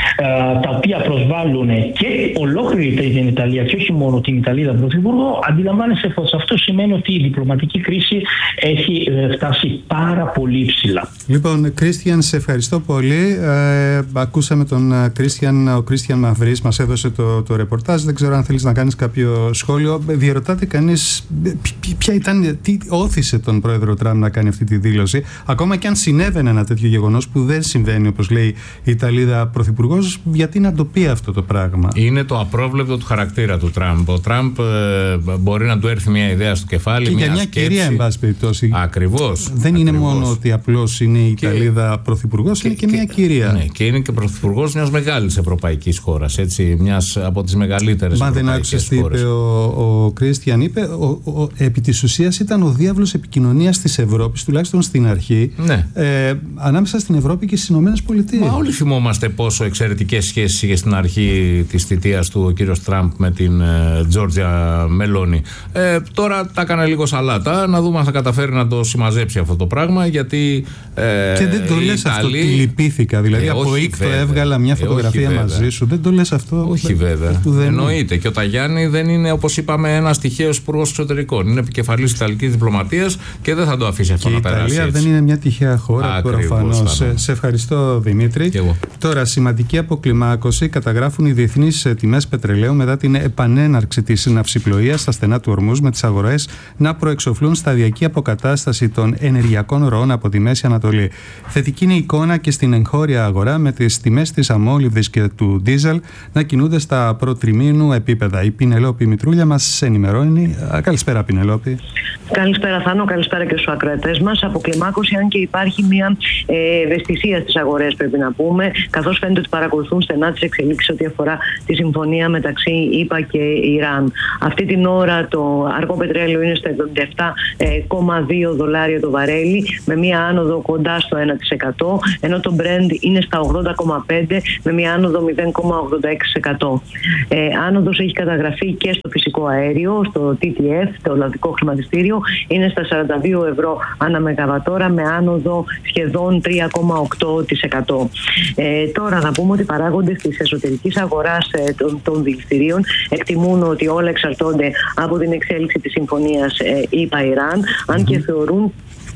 τα οποία προσβάλλουν και ολόκληρη την Ιταλία και όχι μόνο την Ιταλίδα Πρωθυπουργό, αντιλαμβάνεσαι πως αυτό σημαίνει ότι η διπλωματική κρίση έχει φτάσει πάρα πολύ ψηλά. Λοιπόν, Κρίστιαν, σε ευχαριστώ πολύ. Ε, ακούσαμε τον Κρίστιαν, ο Κρίστιαν Μαυρής μας έδωσε το, το ρεπορτάζ. Δεν ξέρω αν θέλεις να κάνεις κάποιο σχόλιο. Διερωτάται κανείς ποια ήταν, τι όθησε τον πρόεδρο Τραμπ να κάνει αυτή τη δήλωση, ακόμα και αν συνέβαινε ένα τέτοιο γεγονός που δεν συμβαίνει, όπως λέει η Ιταλίδα Πρωθυπουργός, γιατί να το πει αυτό το πράγμα? Είναι το απρόβλεπτο του χαρακτήρα του Τραμπ. Ο Τραμπ ε, μπορεί να του έρθει μια ιδέα στο κεφάλι, και μια για μια σκέψη. Κυρία, εν πάση περιπτώσει. Ακριβώς. Δεν ακριβώς. είναι μόνο ότι απλώς είναι η Ιταλίδα Πρωθυπουργός, και, είναι και, και μια κυρία. Ναι, και είναι και πρωθυπουργός μιας μεγάλης ευρωπαϊκής χώρας, έτσι, μιας από τις μεγαλύτερες Μα ευρωπαϊκές δεν άκουσες τι είπε ο, ο Κρίστιαν? Είπε, ο, ο, επί της ουσίας ήταν ο διάβλος επικοινωνίας της Ευρώπης, τουλάχιστον στην αρχή, ναι. ε, ανάμεσα στην Ευρώπη και στις Ηνωμένες Πολιτείες. Μα όλοι θυμόμαστε πόσο εξαιρετικές σχέσεις είχε στην αρχή της θητείας του ο κύριος Τραμπ με την Τζόρτζια Μελόνι. Ε, τώρα τα έκανε λίγο σαλάτα, να δούμε αν θα καταφέρει να το συμμαζέψει αυτό το πράγμα, γιατί ε, και δεν το λες Ιταλοί... αυτό, τι λυπήθηκα, δηλαδή ε, από οίκτο έβγαλα μια φωτογραφία ε, μαζί σου, δεν το λες αυτό? Όχι βέβαια, εννοείται. Και ο Ταγιάννη δεν είναι, όπως είπαμε, ένας τυχαίος υπουργός εξωτερικών, είναι επικεφαλής της Ιταλικής διπλωματίας και δεν θα το αφήσει αυτό και να περάσει. Η Ιταλία έτσι. δεν είναι μια τυχαία χώρα, προφανώς. Σε, σε ευχαριστώ, Δημήτρη. Τώρα, σημαντική αποκλιμάκωση καταγράφουν οι διεθνείς τιμές πετρελαίου μετά την επανέναρξη της ναυσιπλοείας στα στενά του Ορμούζ, με τις αγορές να προεξοφλούν σταδιακή αποκατάσταση των ενεργειακών ροών από τη Μέση Ανατολή. Θετική είναι η εικόνα και στην εγχώρια αγορά, με τις τιμές της αμόλυβδης και του ντίζελ να κινούνται στα προτριμήνου επίπεδα. Η Πινελόπη Μητρούλια μας ενημερώνει. Καλησπέρα, Πινελόπη. Καλησπέρα, Θάνο. Καλησπέρα και στους ακροατές μας. Αποκλιμάκωση, αν και υπάρχει μια ε, ευαισθησία στις αγορές, πρέπει να πούμε, καθώς φαίνεται ότι παρακολουθούν στενά τις εξελίξεις ό,τι αφορά τη συμφωνία μεταξύ ΗΠΑ και Ιράν. Αυτή την ώρα το αργό πετρέλαιο είναι στο εβδομήντα επτά κόμμα δύο δολάρια το βαρέλι, με μια άνοδο κοντά στο ένα τοις εκατό, ενώ το Brent είναι στα ογδόντα κόμμα πέντε με μια άνοδο μηδέν κόμμα ογδόντα έξι τοις εκατό. Ε, άνοδος έχει καταγραφεί και στο φυσικό αέριο, στο τι τι εφ, το Ολλανδικό χρηματιστήριο, είναι στα σαράντα δύο ευρώ ανά μεγαβατόρα, με άνοδο σχεδόν τρία κόμμα οκτώ τοις εκατό. Ε, τώρα να πούμε ότι οι παράγοντες της εσωτερικής αγοράς ε, των, των δηληστηρίων εκτιμούν ότι όλα εξαρτώνται από την εξέλιξη της συμφωνίας ε, ΗΠΑ-Ιράν, αν και θεωρούν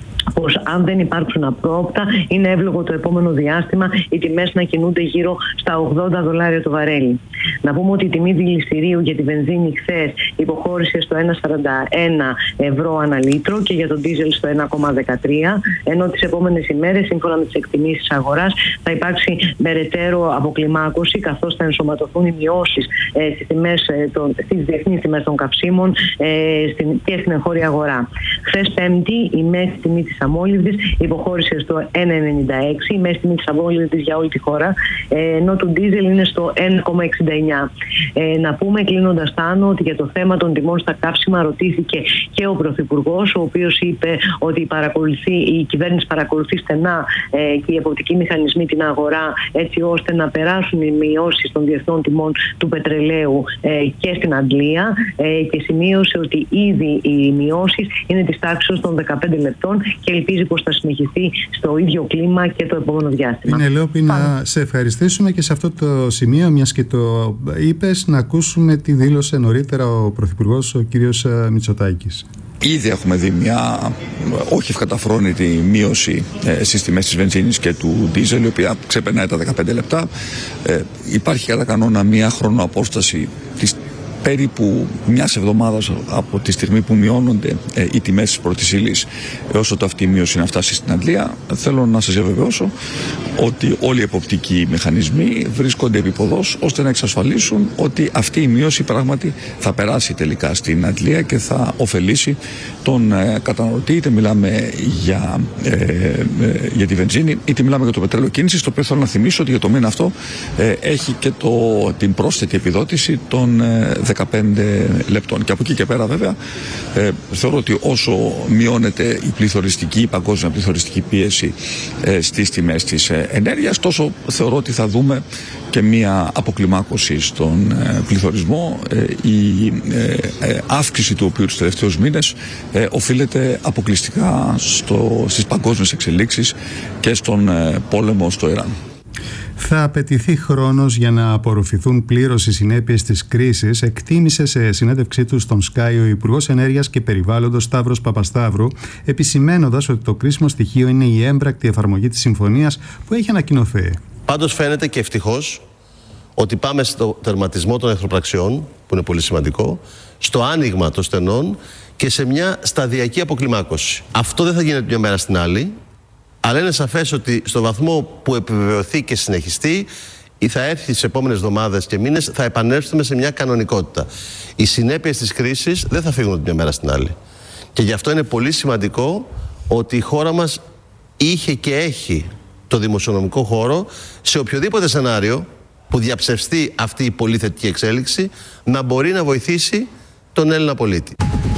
πως αν δεν υπάρξουν απρόοπτα, είναι εύλογο το επόμενο διάστημα οι τιμές να κινούνται γύρω στα ογδόντα δολάρια το βαρέλι. Να πούμε ότι η τιμή δηληστηρίου για τη βενζίνη χθες υποχώρησε στο ένα κόμμα σαράντα ένα ευρώ ανά λίτρο και για τον ντίζελ στο ένα κόμμα δεκατρία, ενώ τις επόμενες ημέρες, σύμφωνα με τις εκτιμήσεις αγοράς, θα υπάρξει περαιτέρω αποκλιμάκωση, καθώς θα ενσωματωθούν οι μειώσεις ε, στις, τιμές, ε, των, στις διεθνείς τιμές των καυσίμων ε, στην, και στην εγχώρια αγορά. Χθες Πέμπτη, η μέση τιμή της αμόλυβδης υποχώρησε στο ένα κόμμα ενενήντα έξι, η μέση τιμή της αμόλυβδης για όλη τη χώρα, ενώ του ντίζελ είναι στο ένα κόμμα εξήντα εννιά. Ε, να πούμε, κλείνοντας, Θάνο, ότι για το θέμα των τιμών στα καύσιμα ρωτήθηκε και ο Πρωθυπουργός, ο οποίος είπε ότι παρακολουθεί, η κυβέρνηση παρακολουθεί στενά ε, και οι εποπτικοί μηχανισμοί την αγορά, έτσι ώστε να περάσουν οι μειώσεις των διεθνών τιμών του πετρελαίου ε, και στην Αγγλία, ε, και σημείωσε ότι ήδη οι μειώσεις είναι της τάξης των δεκαπέντε λεπτών και ελπίζει πως θα συνεχιστεί στο ίδιο κλίμα και το επόμενο διάστημα. Πινελόπη, να σε ευχαριστήσουμε και σε αυτό το σημείο, μιας και το είπες, να ακούσουμε τι δήλωσε νωρίτερα ο Πρωθυπουργός, ο κύριος Μητσοτάκης. Ήδη έχουμε δει μια όχι ευκαταφρόνητη μείωση ε, στις τιμές της βενζίνης και του ντίζελ, η οποία ξεπερνάει τα δεκαπέντε λεπτά. Ε, υπάρχει κατά κανόνα μια χρονοαπόσταση της περίπου μιας εβδομάδας από τη στιγμή που μειώνονται ε, οι τιμές της πρώτης ύλης έως ότου αυτή η μείωση να φτάσει στην Αγγλία. Θέλω να σας διαβεβαιώσω ότι όλοι οι εποπτικοί μηχανισμοί βρίσκονται επίποδος ώστε να εξασφαλίσουν ότι αυτή η μείωση πράγματι θα περάσει τελικά στην Αγγλία και θα ωφελήσει τον ε, καταναλωτή, είτε μιλάμε για, ε, ε, για τη βενζίνη είτε μιλάμε για το πετρέλαιο κίνησης, το οποίο θέλω να θυμίσω ότι για το μήνα αυτό ε, έχει και το, την πρόσθετη επιδότηση των ε, δεκαπέντε λεπτών. Και από εκεί και πέρα, βέβαια, ε, θεωρώ ότι όσο μειώνεται η πληθωριστική, η παγκόσμια πληθωριστική πίεση ε, στις τιμές της ε, ενέργειας, τόσο θεωρώ ότι θα δούμε και μία αποκλιμάκωση στον ε, πληθωρισμό. Ε, η ε, ε, αύξηση του οποίου τους τελευταίους μήνες ε, οφείλεται αποκλειστικά στο, στις παγκόσμιες εξελίξεις και στον ε, πόλεμο στο Ιράν. Θα απαιτηθεί χρόνος για να απορροφηθούν πλήρως οι συνέπειες της κρίσης, εκτίμησε σε συνέντευξή του στον Sky ο Υπουργός Ενέργειας και Περιβάλλοντος Σταύρος Παπασταύρου, επισημαίνοντας ότι το κρίσιμο στοιχείο είναι η έμπρακτη εφαρμογή της συμφωνίας που έχει ανακοινωθεί. Πάντως φαίνεται και ευτυχώς ότι πάμε στο τερματισμό των εχθροπραξιών, που είναι πολύ σημαντικό, στο άνοιγμα των στενών και σε μια σταδιακή αποκλιμάκωση. Αυτό δεν θα γίνεται μια μέρα στην άλλη, αλλά είναι σαφές ότι στο βαθμό που επιβεβαιωθεί και συνεχιστεί, ή θα έρθει τις επόμενες εβδομάδες και μήνες, θα επανέλθουμε σε μια κανονικότητα. Οι συνέπειες της κρίσης δεν θα φύγουν μια μέρα στην άλλη. Και γι' αυτό είναι πολύ σημαντικό ότι η χώρα μας είχε και έχει το δημοσιονομικό χώρο σε οποιοδήποτε σενάριο που διαψευστεί αυτή η πολύ θετική εξέλιξη να μπορεί να βοηθήσει τον Έλληνα πολίτη.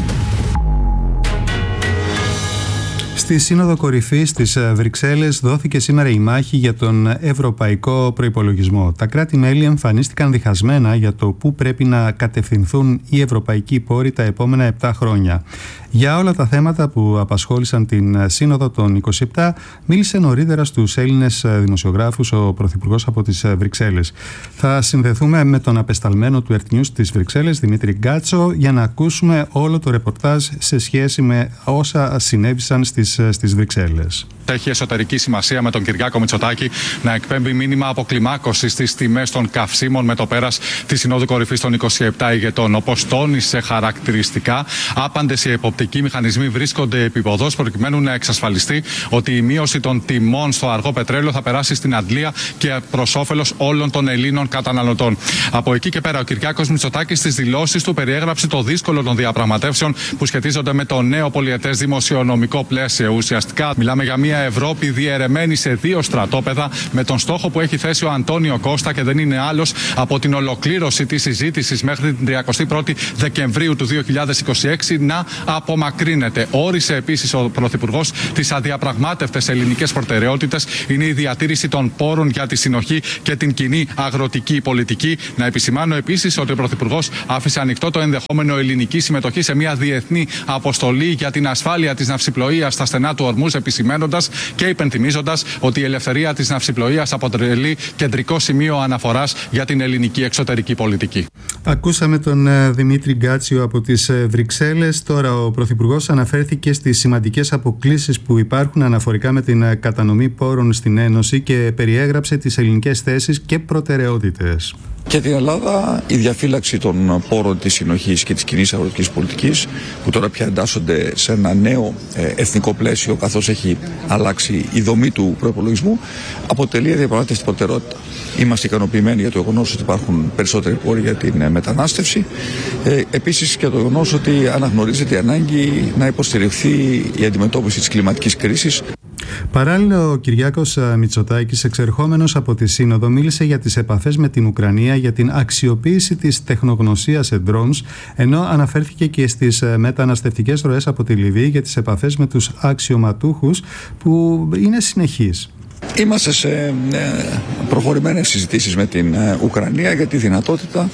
Στη Σύνοδο Κορυφής στις Βρυξέλλες δόθηκε σήμερα η μάχη για τον ευρωπαϊκό προϋπολογισμό. Τα κράτη-μέλη εμφανίστηκαν διχασμένα για το πού πρέπει να κατευθυνθούν οι ευρωπαϊκοί πόροι τα επόμενα επτά χρόνια. Για όλα τα θέματα που απασχόλησαν την Σύνοδο των είκοσι επτά, μίλησε νωρίτερα στους Έλληνες δημοσιογράφους ο Πρωθυπουργός από τις Βρυξέλλες. Θα συνδεθούμε με τον απεσταλμένο του Earth News στις Βρυξέλλες, Δημήτρη Γκάτσο, για να ακούσουμε όλο το ρεπορτάζ σε σχέση με όσα συνέβησαν στις, στις Βρυξέλλες. Έχει εσωτερική σημασία με τον Κυριάκο Μητσοτάκη να εκπέμπει μήνυμα αποκλιμάκωση στις τιμές των καυσίμων με το πέρας της Συνόδου Κορυφής των είκοσι επτά ηγετών. Όπως τόνισε χαρακτηριστικά, άπαντες οι εποπτικοί μηχανισμοί βρίσκονται επίποδος προκειμένου να εξασφαλιστεί ότι η μείωση των τιμών στο αργό πετρέλαιο θα περάσει στην αντλία και προς όφελος όλων των Ελλήνων καταναλωτών. Από εκεί και πέρα, ο Κυριάκος Μητσοτάκης στις δηλώσεις του περιέγραψε το δύσκολο των διαπραγματεύσεων που σχετίζονται με το νέο πολυετές δημοσιονομικό πλαίσιο. Ουσιαστικά, μιλάμε για μια Ευρώπη διαιρεμένη σε δύο στρατόπεδα με τον στόχο που έχει θέσει ο Αντώνιο Κώστα και δεν είναι άλλος από την ολοκλήρωση της συζήτησης μέχρι την τριαντά πρώτη Δεκεμβρίου του δύο χιλιάδες είκοσι έξι να απομακρύνεται. Όρισε επίσης ο Πρωθυπουργός τις αδιαπραγμάτευτες ελληνικές προτεραιότητες. Είναι η διατήρηση των πόρων για τη συνοχή και την κοινή αγροτική πολιτική. Να επισημάνω επίσης ότι ο Πρωθυπουργός άφησε ανοιχτό το ενδεχόμενο ελληνική συμμετοχή σε μια διεθνή αποστολή για την ασφάλεια της ναυσιπλοείας στα στενά του Ορμούζ, επισημαίνοντας και υπενθυμίζοντας ότι η ελευθερία της ναυσιπλοείας αποτελεί κεντρικό σημείο αναφοράς για την ελληνική εξωτερική πολιτική. Ακούσαμε τον Δημήτρη Γκάτσιο από τις Βρυξέλλες. Τώρα ο Πρωθυπουργός αναφέρθηκε στις σημαντικές αποκλίσεις που υπάρχουν αναφορικά με την κατανομή πόρων στην Ένωση και περιέγραψε τις ελληνικές θέσεις και προτεραιότητες. Για την Ελλάδα, η διαφύλαξη των πόρων της συνοχής και της κοινής αγροτικής πολιτικής, που τώρα πια εντάσσονται σε ένα νέο ε, εθνικό πλαίσιο, καθώς έχει αλλάξει η δομή του προϋπολογισμού, αποτελεί διαπραγμάτευτη προτεραιότητα. Είμαστε ικανοποιημένοι για το γεγονός ότι υπάρχουν περισσότεροι πόροι για την ε, μετανάστευση. Ε, επίσης και το γεγονός ότι αναγνωρίζεται η ανάγκη να υποστηριχθεί η αντιμετώπιση της κλιματικής κρίσης. Παράλληλα, ο Κυριάκος Μητσοτάκης, εξερχόμενος από τη Σύνοδο, μίλησε για τις επαφές με την Ουκρανία, για την αξιοποίηση της τεχνογνωσίας σε drones, ενώ αναφέρθηκε και στις μεταναστευτικές ροές από τη Λιβύη για τις επαφές με τους αξιωματούχους που είναι συνεχείς. Είμαστε σε προχωρημένες συζητήσεις με την Ουκρανία για τη δυνατότητα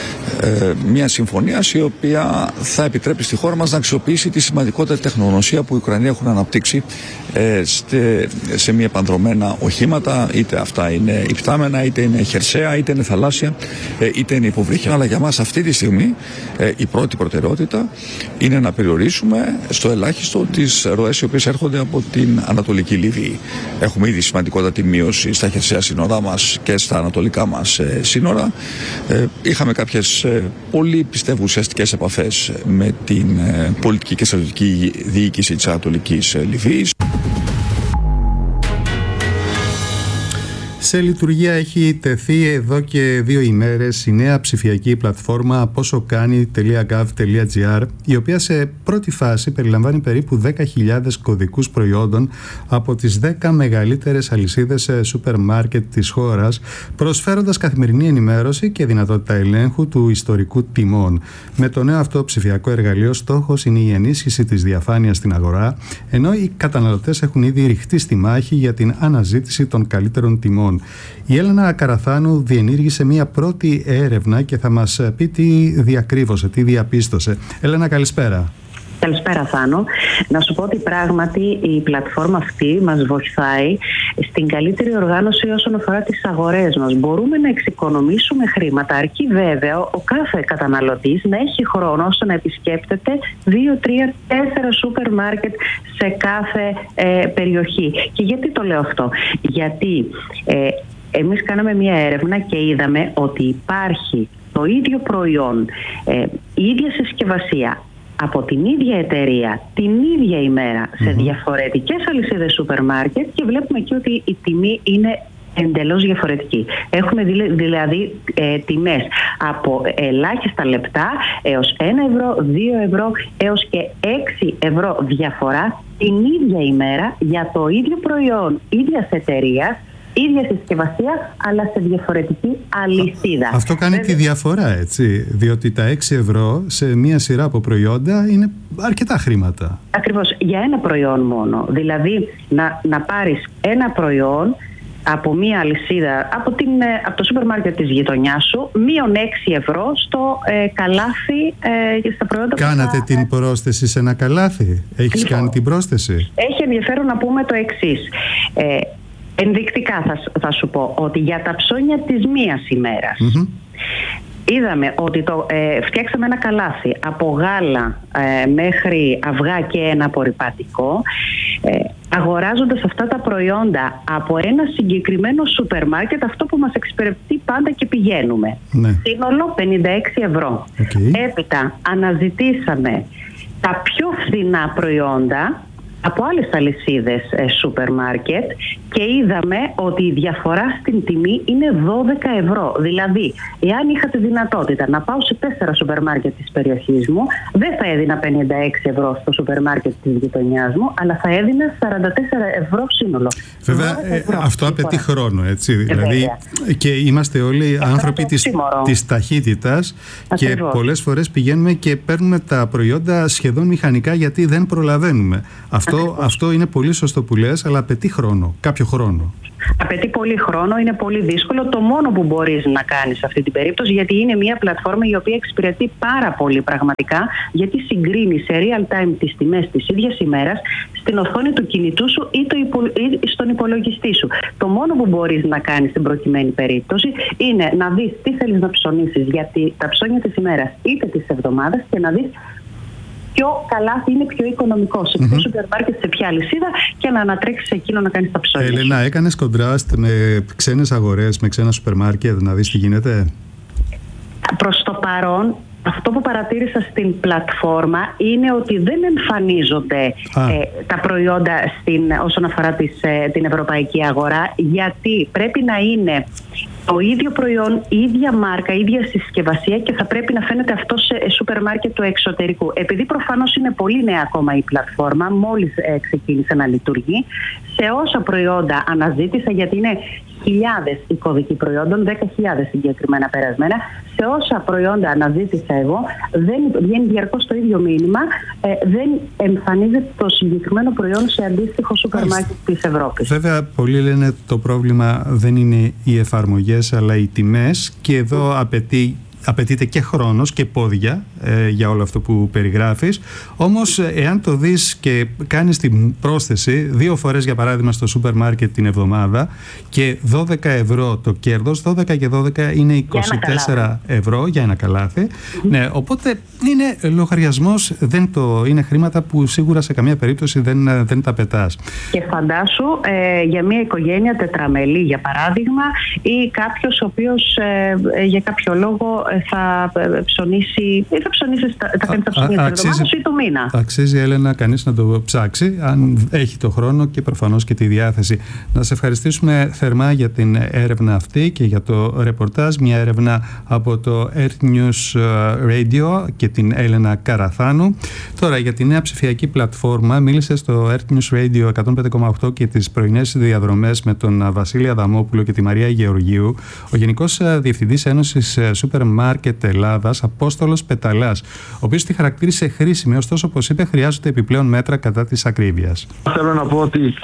μια συμφωνία η οποία θα επιτρέπει στη χώρα μας να αξιοποιήσει τη σημαντικότερη τεχνογνωσία που η Ουκρανία έχουν αναπτύξει σε μια επανδρομένα οχήματα, είτε αυτά είναι υπτάμενα, είτε είναι χερσαία, είτε είναι θαλάσσια, είτε είναι υποβρύχια. Αλλά για μας αυτή τη στιγμή η πρώτη προτεραιότητα είναι να περιορίσουμε στο ελάχιστο τις ροές οι οποίες έρχονται από την Ανατολική Λιβύη. Έχουμε ήδη σημαντικότατη μείωση στα χερσαία σύνορά μας και στα ανατολικά μας σύνορα. Είχαμε κάποιες πολύ πιστεύω ουσιαστικές επαφές με την πολιτική και στρατιωτική διοίκηση της Ανατολικής Λιβύης. Σε λειτουργία έχει τεθεί εδώ και δύο ημέρες η νέα ψηφιακή πλατφόρμα πόσο κάνει τελεία γκοβ τελεία τζι άρ, η οποία σε πρώτη φάση περιλαμβάνει περίπου δέκα χιλιάδες κωδικούς προϊόντων από τις δέκα μεγαλύτερες αλυσίδες σούπερ μάρκετ της χώρας, προσφέροντας καθημερινή ενημέρωση και δυνατότητα ελέγχου του ιστορικού τιμών. Με το νέο αυτό ψηφιακό εργαλείο, στόχος είναι η ενίσχυση της διαφάνειας στην αγορά, ενώ οι καταναλωτές έχουν ήδη ρηχτεί στη μάχη για την αναζήτηση των καλύτερων τιμών. Η Έλενα Καραθάνου διενήργησε μια πρώτη έρευνα και θα μας πει τι διακρύβωσε, τι διαπίστωσε. Έλενα, καλησπέρα. Καλησπέρα Θάνο. Να σου πω ότι πράγματι η πλατφόρμα αυτή μας βοηθάει στην καλύτερη οργάνωση όσον αφορά τις αγορές μας. Μπορούμε να εξοικονομήσουμε χρήματα, αρκεί βέβαια ο κάθε καταναλωτής να έχει χρόνο ώστε να επισκέπτεται δύο, τρία, τέσσερα σούπερ μάρκετ σε κάθε ε, περιοχή. Και γιατί το λέω αυτό? Γιατί ε, εμείς κάναμε μια έρευνα και είδαμε ότι υπάρχει το ίδιο προϊόν, ε, η ίδια συσκευασία, από την ίδια εταιρεία, την ίδια ημέρα, σε mm-hmm. διαφορετικές αλυσίδες σούπερ μάρκετ, και βλέπουμε εκεί ότι η τιμή είναι εντελώς διαφορετική. Έχουμε δηλαδή ε, τιμές από ελάχιστα λεπτά έως ένα ευρώ, δύο ευρώ έως και έξι ευρώ διαφορά την ίδια ημέρα για το ίδιο προϊόν ίδιας εταιρείας, ίδια συσκευασία, αλλά σε διαφορετική αλυσίδα. Αυτό κάνει Βέβαια. τη διαφορά, έτσι, διότι τα έξι ευρώ σε μία σειρά από προϊόντα είναι αρκετά χρήματα. Ακριβώς, για ένα προϊόν μόνο. Δηλαδή, να, να πάρεις ένα προϊόν από μία αλυσίδα, από, την, από το σούπερ μάρκετ της γειτονιάς σου, μείον έξι ευρώ στο ε, καλάθι ε, στα προϊόντα. Κάνατε που θα, την πρόσθεση σε ένα καλάθι? Έχεις λοιπόν, κάνει την πρόσθεση? Έχει ενδιαφέρον να πούμε το εξής. Ε, Ενδεικτικά θα, θα σου πω ότι για τα ψώνια της μίας ημέρας mm-hmm. είδαμε ότι το, ε, φτιάξαμε ένα καλάθι από γάλα ε, μέχρι αυγά και ένα απορρυπαντικό, ε, αγοράζοντας αυτά τα προϊόντα από ένα συγκεκριμένο σούπερ μάρκετ, αυτό που μας εξυπηρετεί πάντα και πηγαίνουμε. Ναι. Σύνολο πενήντα έξι ευρώ. Okay. Έπειτα αναζητήσαμε τα πιο φθηνά προϊόντα από άλλες αλυσίδες ε, σούπερ μάρκετ και είδαμε ότι η διαφορά στην τιμή είναι δώδεκα ευρώ. Δηλαδή, εάν είχα τη δυνατότητα να πάω σε τέσσερα σούπερ μάρκετ της περιοχής μου, δεν θα έδινα πενήντα έξι ευρώ στο σούπερ μάρκετ της γειτονιάς μου, αλλά θα έδινα σαράντα τέσσερα ευρώ σύνολο. Βέβαια, ευρώ, αυτό απαιτεί χρόνο, έτσι. Ε, δηλαδή, βέβαια. Και είμαστε όλοι ε, άνθρωποι της, της ταχύτητας και πολλές φορές πηγαίνουμε και παίρνουμε τα προϊόντα σχεδόν μηχανικά γιατί δεν προλαβαίνουμε. Αυτό, αυτό είναι πολύ σωστό που λες, αλλά απαιτεί χρόνο, κάποιο χρόνο. Απαιτεί πολύ χρόνο, είναι πολύ δύσκολο. Το μόνο που μπορείς να κάνεις σε αυτή την περίπτωση, γιατί είναι μια πλατφόρμα η οποία εξυπηρετεί πάρα πολύ πραγματικά, γιατί συγκρίνει σε real time τις τιμές της ίδιας ημέρας στην οθόνη του κινητού σου ή, το υπο... ή στον υπολογιστή σου. Το μόνο που μπορείς να κάνεις στην προκειμένη περίπτωση είναι να δεις τι θέλεις να ψωνίσεις, γιατί τα ψώνια της ημέρας είτε της εβδομάδας, και να δεις ποιο καλάθι είναι πιο οικονομικό, σε ποιο mm-hmm. σούπερ μάρκετ, σε ποια αλυσίδα, και να ανατρέξεις εκείνο να κάνεις τα ψώνια. Έλενα, έκανες κοντράστ με ξένες αγορές, με ξένα σούπερ μάρκετ, να δεις τι γίνεται? Προς το παρόν, αυτό που παρατήρησα στην πλατφόρμα είναι ότι δεν εμφανίζονται ε, τα προϊόντα στην, όσον αφορά τις, ε, την ευρωπαϊκή αγορά, γιατί πρέπει να είναι το ίδιο προϊόν, η ίδια μάρκα, η ίδια συσκευασία, και θα πρέπει να φαίνεται αυτό σε σούπερ μάρκετ του εξωτερικού. Επειδή προφανώς είναι πολύ νέα ακόμα η πλατφόρμα, μόλις ε, ξεκίνησε να λειτουργεί, σε όσα προϊόντα αναζήτησα, γιατί είναι χιλιάδες οι κωδικοί προϊόντων, δέκα χιλιάδες συγκεκριμένα περασμένα, σε όσα προϊόντα αναζήτησα εγώ, δεν βγαίνει διαρκώς το ίδιο μήνυμα, ε, δεν εμφανίζεται το συγκεκριμένο προϊόν σε αντίστοιχο σούπερ μάρκετ της Ευρώπης. Βέβαια, πολλοί λένε το πρόβλημα δεν είναι οι εφαρμογές, αλλά οι τιμές, και εδώ mm. απαιτεί απαιτείται και χρόνος και πόδια ε, για όλο αυτό που περιγράφεις. Όμως, εάν το δεις και κάνεις την πρόσθεση δύο φορές, για παράδειγμα, στο σούπερ μάρκετ την εβδομάδα, και δώδεκα ευρώ το κέρδος, δώδεκα και δώδεκα είναι είκοσι τέσσερα ευρώ για ένα καλάθι. Mm-hmm. Ναι, οπότε είναι λογαριασμός, δεν το, είναι χρήματα που σίγουρα σε καμία περίπτωση δεν, δεν τα πετάς. Και φαντάσου ε, για μια οικογένεια τετραμελή, για παράδειγμα, ή κάποιος ο οποίος ε, για κάποιο λόγο θα ψωνίσει ή θα ψωνίσει τα, τα πέντε ψωνία της εβδομάδας ή του μήνα. Αξίζει, Έλενα, κανείς να το ψάξει, αν έχει το χρόνο και προφανώς και τη διάθεση. Να σε ευχαριστήσουμε θερμά για την έρευνα αυτή και για το ρεπορτάζ. Μια έρευνα από το Earth News Radio και την Έλενα Καραθάνου. Τώρα, για τη νέα ψηφιακή πλατφόρμα, μίλησε στο Earth News Radio εκατόν πέντε κόμμα οκτώ και τις πρωινές διαδρομές με τον Βασίλη Αδαμόπουλο και τη Μαρία Γεωργίου, ο Γενικός Διευθυντής Ένωσης Σούπερ Μάρκετ Ελλάδας, Απόστολος Πεταλάς, ο οποίος τη χαρακτήρισε χρήσιμη, ωστόσο, όπως είπε, χρειάζονται επιπλέον μέτρα κατά της ακρίβειας. Θέλω να πω ότι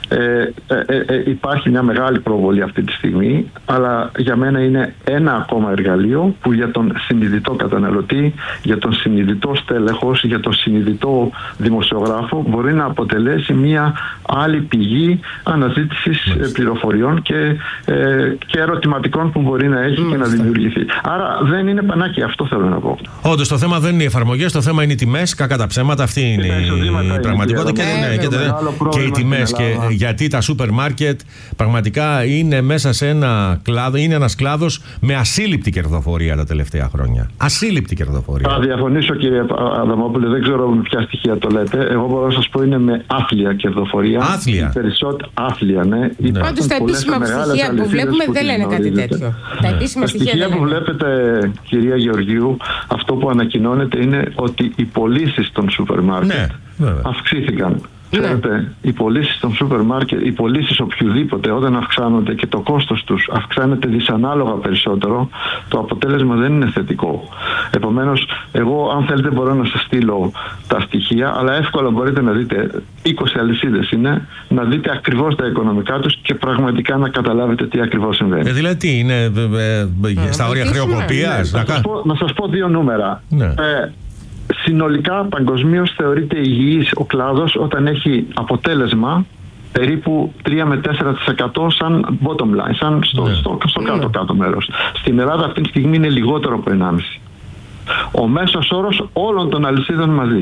Ε, ε, ε, υπάρχει μια μεγάλη προβολή αυτή τη στιγμή, αλλά για μένα είναι ένα ακόμα εργαλείο που για τον συνειδητό καταναλωτή, για τον συνειδητό στέλεχος, για τον συνειδητό δημοσιογράφο μπορεί να αποτελέσει μια άλλη πηγή αναζήτησης mm. πληροφοριών και, ε, και ερωτηματικών που μπορεί να έχει mm. και να δημιουργηθεί. Άρα δεν είναι πανάκια, αυτό θέλω να πω. Όντως το θέμα δεν είναι οι εφαρμογές, το θέμα είναι οι τιμές, κακά τα ψέματα, αυτή είναι η πραγματικότητα και, ναι, και, και οι τιμές. Και γιατί τα σούπερ μάρκετ πραγματικά είναι μέσα σε ένα κλάδο, είναι ένας κλάδος με ασύλληπτη κερδοφορία τα τελευταία χρόνια. Ασύλληπτη κερδοφορία. Θα διαφωνήσω, κύριε Αδαμόπουλε, δεν ξέρω με ποια στοιχεία το λέτε. Εγώ μπορώ να σας πω είναι με άθλια κερδοφορία. Άθλια. Περισσότερο άθλια, ναι. ναι. Πάντως τα επίσημα στοιχεία που βλέπουμε που δεν λένε κάτι τέτοιο. Τα επίσημα τα στοιχεία, στοιχεία που βλέπετε, κυρία Γεωργίου, αυτό που ανακοινώνεται είναι ότι οι πωλήσεις των σούπερ μάρκετ ναι, αυξήθηκαν. Ξέρετε, ναι. οι πωλήσεις των σούπερ μάρκετ, οι πωλήσεις οποιοδήποτε όταν αυξάνονται και το κόστος τους αυξάνεται δυσανάλογα περισσότερο, το αποτέλεσμα δεν είναι θετικό. Επομένως, εγώ αν θέλετε μπορώ να σας στείλω τα στοιχεία, αλλά εύκολα μπορείτε να δείτε, είκοσι αλυσίδες είναι, να δείτε ακριβώς τα οικονομικά τους και πραγματικά να καταλάβετε τι ακριβώς συμβαίνει. Ε, δηλαδή τι είναι, ε, ε, στα όρια χρεοκοπίας? Ναι, να, σας πω, να σας πω δύο νούμερα. Ναι. Ε, Συνολικά παγκοσμίως θεωρείται υγιής ο κλάδος όταν έχει αποτέλεσμα περίπου τρία με τέσσερα τοις εκατό σαν bottom line, σαν στο, ναι. στο, στο κάτω-κάτω μέρος. Στην Ελλάδα αυτή τη στιγμή είναι λιγότερο από ενάμιση τοις εκατό. Ο μέσος όρος όλων των αλυσίδων μαζί.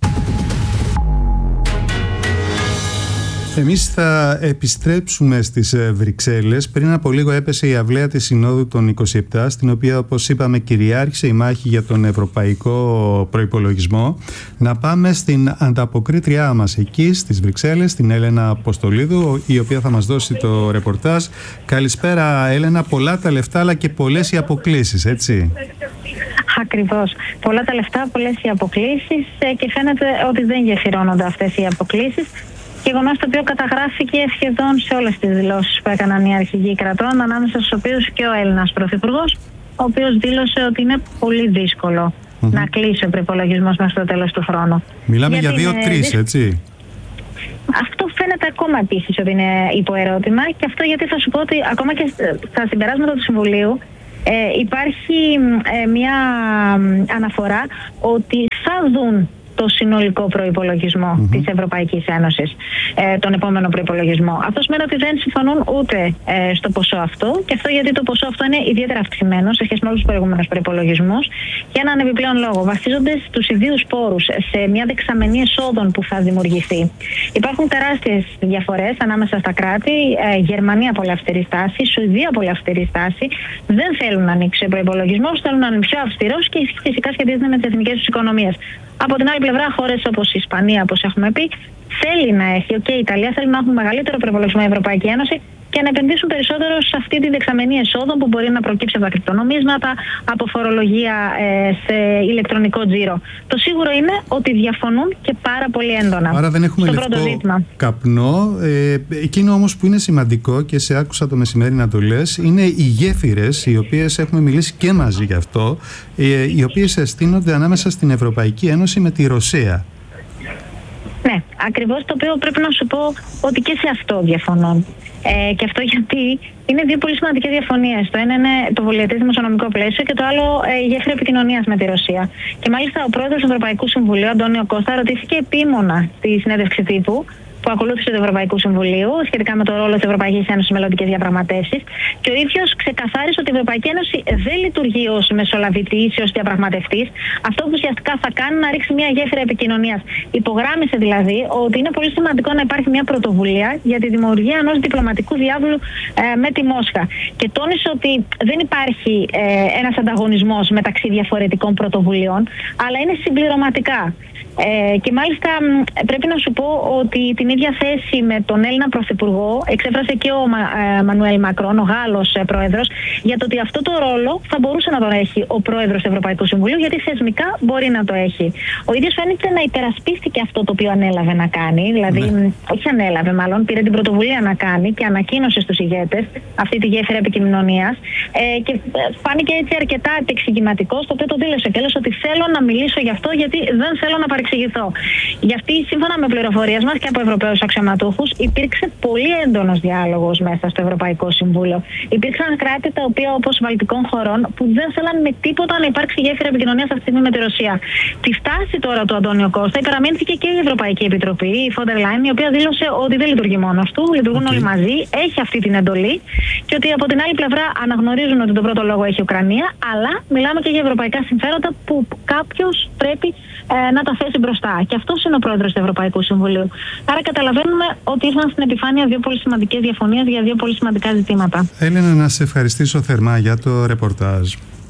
Εμείς θα επιστρέψουμε στις Βρυξέλλες. Πριν από λίγο έπεσε η αυλαία της Συνόδου των είκοσι επτά, στην οποία, όπως είπαμε, κυριάρχησε η μάχη για τον ευρωπαϊκό προϋπολογισμό. Να πάμε στην ανταποκρίτριά μας εκεί στις Βρυξέλλες, την Έλενα Αποστολίδου, η οποία θα μας δώσει το ρεπορτάζ. Καλησπέρα, Έλενα. Πολλά τα λεφτά, αλλά και πολλές οι αποκλίσεις, έτσι? Ακριβώς. Πολλά τα λεφτά, πολλές οι αποκλίσεις και φαίνεται ότι δεν γεφυρώνονται αυτές οι αποκλίσεις. Γεγονός το οποίο καταγράφηκε σχεδόν σε όλες τις δηλώσεις που έκαναν οι αρχηγοί κρατών, ανάμεσα στους οποίους και ο Έλληνας Πρωθυπουργός, ο οποίος δήλωσε ότι είναι πολύ δύσκολο mm-hmm. να κλείσει ο προϋπολογισμός μέχρι το τέλος του χρόνου. Μιλάμε γιατί για δύο-τρεις, δυσ... έτσι. Αυτό φαίνεται ακόμα επίσης ότι είναι υποερώτημα, και αυτό γιατί θα σου πω ότι ακόμα και στα συμπεράσματα του Συμβουλίου ε, υπάρχει ε, μια αναφορά ότι θα δουν το συνολικό προϋπολογισμό mm-hmm. της Ευρωπαϊκής Ένωσης, ε, τον επόμενο προϋπολογισμό. Αυτό σημαίνει ότι δεν συμφωνούν ούτε ε, στο ποσό αυτό, και αυτό γιατί το ποσό αυτό είναι ιδιαίτερα αυξημένο σε σχέση με όλους τους προηγούμενους προϋπολογισμούς, για έναν επιπλέον λόγο. Βασίζονται στους ιδίους πόρους σε μια δεξαμενή εσόδων που θα δημιουργηθεί. Υπάρχουν τεράστιες διαφορές ανάμεσα στα κράτη. Ε, Γερμανία πολύ αυστηρή στάση, Σουηδία πολύ αυστηρή στάση. Δεν θέλουν να ανοίξει ο προϋπολογισμός, θέλουν να είναι πιο αυστηρός και φυσικά σχετίζεται με τις εθνικές τους οικονομίες. Από την άλλη πλευρά, χώρες όπως η Ισπανία, όπως έχουμε πει, θέλει να έχει, και η Ιταλία θέλει να έχουν μεγαλύτερο προϋπολογισμό η Ευρωπαϊκή Ένωση και να επενδύσουν περισσότερο σε αυτή τη δεξαμενή εσόδων που μπορεί να προκύψει από τα κρυπτονομίσματα, από φορολογία ε, σε ηλεκτρονικό τζίρο. Το σίγουρο είναι ότι διαφωνούν και πάρα πολύ έντονα. Άρα δεν έχουμε λευκό καπνό. Ε, εκείνο όμως που είναι σημαντικό, και σε άκουσα το μεσημέρι να το λες, είναι οι γέφυρες, οι οποίες έχουμε μιλήσει και μαζί γι' αυτό, ε, οι οποίες εστίνονται ανάμεσα στην Ευρωπαϊκή Ένωση με τη Ρωσία. Ναι, ακριβώς, το οποίο πρέπει να σου πω ότι και σε αυτό διαφωνούν. Ε, και αυτό γιατί είναι δύο πολύ σημαντικές διαφωνίες. Το ένα είναι το πολυετές δημοσιονομικό πλαίσιο και το άλλο ε, η γέφυρα επικοινωνίας με τη Ρωσία. Και μάλιστα ο πρόεδρος του Ευρωπαϊκού Συμβουλίου, Αντώνιο Κώστα, ρωτήθηκε επίμονα στη συνέντευξη τύπου που ακολούθησε του Ευρωπαϊκού Συμβουλίου σχετικά με το ρόλο της Ευρωπαϊκής Ένωσης σε μελλοντικές διαπραγματεύσεις. Και ο ίδιος ξεκαθάρισε ότι η Ευρωπαϊκή Ένωση δεν λειτουργεί ως μεσολαβητής ή ως διαπραγματευτής. Αυτό που ουσιαστικά θα κάνει να ρίξει μια γέφυρα επικοινωνίας. Υπογράμμισε δηλαδή ότι είναι πολύ σημαντικό να υπάρχει μια πρωτοβουλία για τη δημιουργία ενός διπλωματικού διάβολου ε, με τη Μόσχα. Και τόνισε ότι δεν υπάρχει ε, ένας ανταγωνισμός μεταξύ διαφορετικών πρωτοβουλειών, αλλά είναι συμπληρωματικά. Ε, και μάλιστα πρέπει να σου πω ότι την ίδια θέση με τον Έλληνα Πρωθυπουργό εξέφρασε και ο Μα, ε, Μανουέλ Μακρόν, ο Γάλλος ε, πρόεδρος, για το ότι αυτό το ρόλο θα μπορούσε να τον έχει ο πρόεδρος του Ευρωπαϊκού Συμβουλίου, γιατί θεσμικά μπορεί να το έχει. Ο ίδιος φαίνεται να υπερασπίστηκε αυτό το οποίο ανέλαβε να κάνει, δηλαδή, ναι. όχι ανέλαβε μάλλον, πήρε την πρωτοβουλία να κάνει και ανακοίνωσε στους ηγέτες αυτή τη γέφυρα επικοινωνίας ε, και φάνηκε έτσι αρκετά επεξηγηματικό, στο οποίο το δήλωσε και έλεγε ότι θέλω να μιλήσω γι' αυτό, γιατί δεν θέλω να παρεξηγηθώ. Γι' αυτή, σύμφωνα με πληροφορίες μας και από ευρωπαϊκές Ευρωπαίους αξιωματούχους, υπήρξε πολύ έντονος διάλογος μέσα στο Ευρωπαϊκό Συμβούλιο. Υπήρξαν κράτη τα οποία, όπως Βαλτικών χωρών, που δεν θέλαν με τίποτα να υπάρξει γέφυρα επικοινωνίας αυτή τη στιγμή με τη Ρωσία. Τη στάση τώρα του Αντώνιο Κώστα υπεραμείνθηκε και η Ευρωπαϊκή Επιτροπή, η Φόντερ Λάιν, η οποία δήλωσε ότι δεν λειτουργεί μόνος του, λειτουργούν okay. όλοι μαζί, έχει αυτή την εντολή και ότι από την άλλη πλευρά αναγνωρίζουν ότι τον πρώτο λόγο έχει η Ουκρανία, αλλά μιλάμε και για ευρωπαϊκά συμφέροντα που κάποιος πρέπει ε, να τα θέσει μπροστά. Και αυτός είναι ο πρόεδρος του Ευρωπαϊκού Συμβουλίου. Άρα καταλαβαίνουμε ότι ήρθαν στην επιφάνεια δύο πολύ σημαντικές διαφωνίες για δύο πολύ σημαντικά ζητήματα. Έλενα, να σε ευχαριστήσω θερμά για το ρεπορτάζ.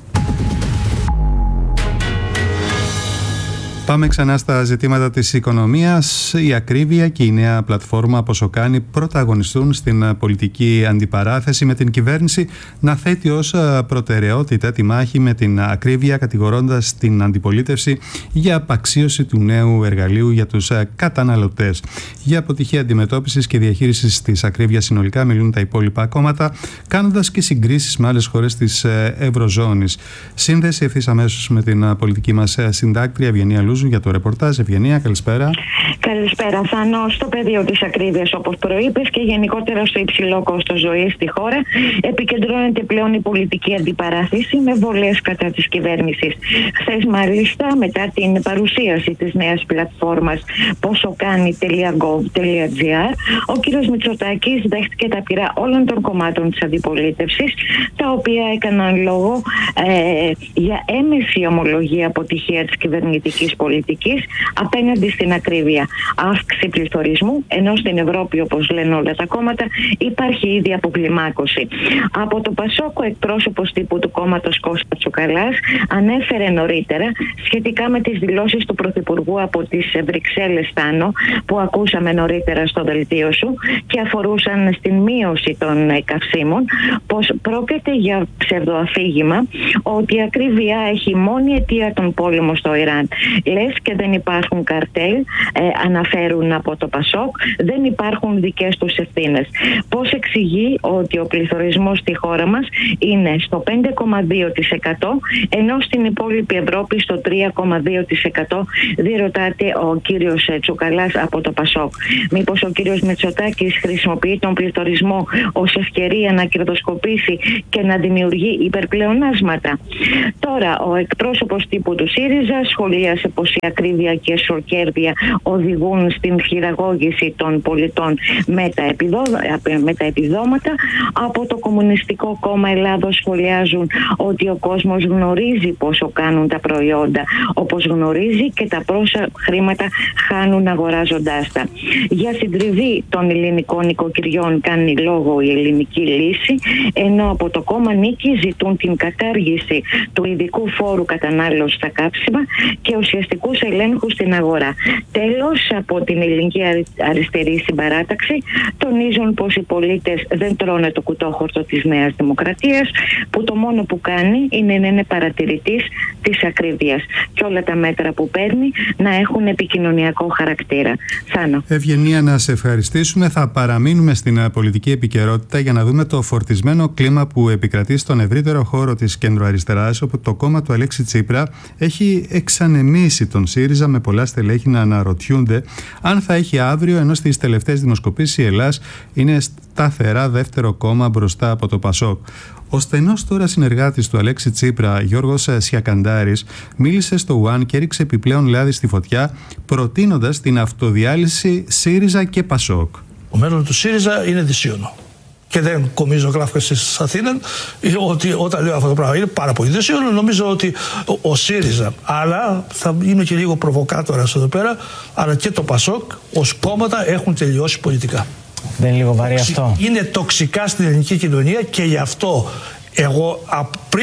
Πάμε ξανά στα ζητήματα της οικονομίας. Η ακρίβεια και η νέα πλατφόρμα Πόσο Κάνει πρωταγωνιστούν στην πολιτική αντιπαράθεση, με την κυβέρνηση να θέτει ως προτεραιότητα τη μάχη με την ακρίβεια, κατηγορώντας την αντιπολίτευση για απαξίωση του νέου εργαλείου για τους καταναλωτές. Για αποτυχία αντιμετώπισης και διαχείρισης της ακρίβειας συνολικά μιλούν τα υπόλοιπα κόμματα, κάνοντας και συγκρίσεις με άλλες χώρες της Ευρωζώνης. Σύνδεση ευθύς αμέσως με την πολιτική μας συντάκτρια Ευγενία Λούζου για το ρεπορτάζ. Ευγενία, καλησπέρα. Καλησπέρα, Θάνο. Στο πεδίο της ακρίβειας, όπως προείπες, και γενικότερα στο υψηλό κόστος ζωής στη χώρα, επικεντρώνεται πλέον η πολιτική αντιπαράθεση με βολές κατά της κυβέρνησης. Χθες, μάλιστα, μετά την παρουσίαση της νέας πλατφόρμας πόσο κάνει τελεία γκοβ τελεία τζι άρ, ο κ. Μητσοτάκης δέχτηκε τα πειρά όλων των κομμάτων της αντιπολίτευσης, τα οποία έκαναν λόγο ε, για έμεση ομολογία αποτυχία της κυβερνητικής πολιτικής απέναντι στην ακρίβεια. Αύξηση πληθωρισμού, ενώ στην Ευρώπη, όπως λένε όλα τα κόμματα, υπάρχει ήδη αποκλιμάκωση. Από το Πασόκ, ο εκπρόσωπος τύπου του κόμματος Κώστα Τσουκαλάς ανέφερε νωρίτερα σχετικά με τις δηλώσεις του Πρωθυπουργού από τις Βρυξέλλες, Θάνο, που ακούσαμε νωρίτερα στο δελτίο σου και αφορούσαν στην μείωση των καυσίμων, πως πρόκειται για ψευδοαφήγημα ότι η ακρίβεια έχει μόνη αιτία τον πόλεμο στο Ιράν. Λες και δεν υπάρχουν καρτέλ, ε, αναφέρουν από το Πασόκ, δεν υπάρχουν δικές τους ευθύνες. Πώς εξηγεί ότι ο πληθωρισμός στη χώρα μας είναι στο πέντε κόμμα δύο τοις εκατό, ενώ στην υπόλοιπη Ευρώπη στο τρία κόμμα δύο τοις εκατό, διερωτάται ο κύριος Τσουκαλάς από το Πασόκ. Μήπως ο κύριος Μητσοτάκης χρησιμοποιεί τον πληθωρισμό ως ευκαιρία να κερδοσκοπήσει και να δημιουργεί υπερπλεονάσματα? Τώρα, ο εκπρόσωπος τύπου του ΣΥΡΙΖΑ σχολίασε πως η ακρίβεια και σοκέρδια οδηγούν στην χειραγώγηση των πολιτών με τα, επιδό... με τα επιδόματα. Από το Κομμουνιστικό Κόμμα Ελλάδος σχολιάζουν ότι ο κόσμος γνωρίζει πόσο κάνουν τα προϊόντα, όπως γνωρίζει και τα πόσα χρήματα χάνουν αγοράζοντάς τα. Για συντριβή των ελληνικών νοικοκυριών κάνει λόγο η ελληνική λύση, ενώ από το κόμμα Νίκη ζητούν την κατάργηση του ειδικού φόρου κατανάλωσης στα κάψιμα και ουσιαστικούς ελέγχους στην αγορά. Τέλος, από την ελληνική αριστερή συμπαράταξη τονίζουν πως οι πολίτες δεν τρώνε το κουτόχορτο της Νέας Δημοκρατίας, που το μόνο που κάνει είναι να είναι παρατηρητής της ακρίβειας και όλα τα μέτρα που παίρνει να έχουν επικοινωνιακό χαρακτήρα. Θάνο. Ευγενία, να σε ευχαριστήσουμε. Θα παραμείνουμε στην πολιτική επικαιρότητα για να δούμε το φορτισμένο κλίμα που επικρατεί στον ευρύτερο χώρο της κεντροαριστεράς, όπου το κόμμα του Αλέξη Τσίπρα έχει εξανεμίσει τον ΣΥΡΙΖΑ, με πολλά στελέχη να αναρωτιούνται αν θα έχει αύριο, ενώ στις τελευταίες δημοσκοπήσεις η Ελλάς είναι σταθερά δεύτερο κόμμα μπροστά από το Πασόκ. Ο στενός τώρα συνεργάτης του Αλέξη Τσίπρα, Γιώργος Σιακαντάρης, μίλησε στο Ουάν και έριξε επιπλέον λάδι στη φωτιά, προτείνοντας την αυτοδιάλυση ΣΥΡΙΖΑ και Πασόκ. Ο μέλλον του ΣΥΡΙΖΑ είναι δυσίωνο. Και δεν κομίζω γράφκα στις Αθήνες ότι όταν λέω αυτό το πράγμα είναι πάρα πολύ δυσίωνο. Νομίζω ότι ο ΣΥΡΙΖΑ, αλλά θα είμαι και λίγο προβοκάτορας εδώ πέρα, αλλά και το Πασόκ ως κόμματα έχουν τελειώσει πολιτικά. Δεν είναι λίγο βαρύ αυτό? Είναι τοξικά στην ελληνική κοινωνία και γι' αυτό εγώ πριν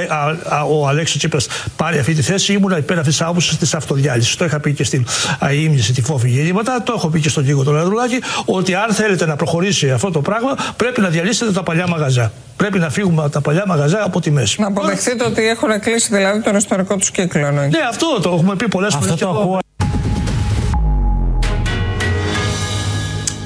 ο Αλέξης Τσίπρας πάρει αυτή τη θέση ήμουν υπέρ αυτής της άποψης της αυτοδιάλυσης. Το είχα πει και στην αείμνηση, τη φόφη γεννήματα, το έχω πει και στον Νίκο τον Ανδρουλάκη, ότι αν θέλετε να προχωρήσει αυτό το πράγμα πρέπει να διαλύσετε τα παλιά μαγαζιά. Πρέπει να φύγουμε από τα παλιά μαγαζιά από τη μέση. Να αποδεχτείτε ότι έχουν κλείσει δηλαδή τον ιστορικό του κύκλο. Ναι, αυτό το έχουμε πει πολλές φορές.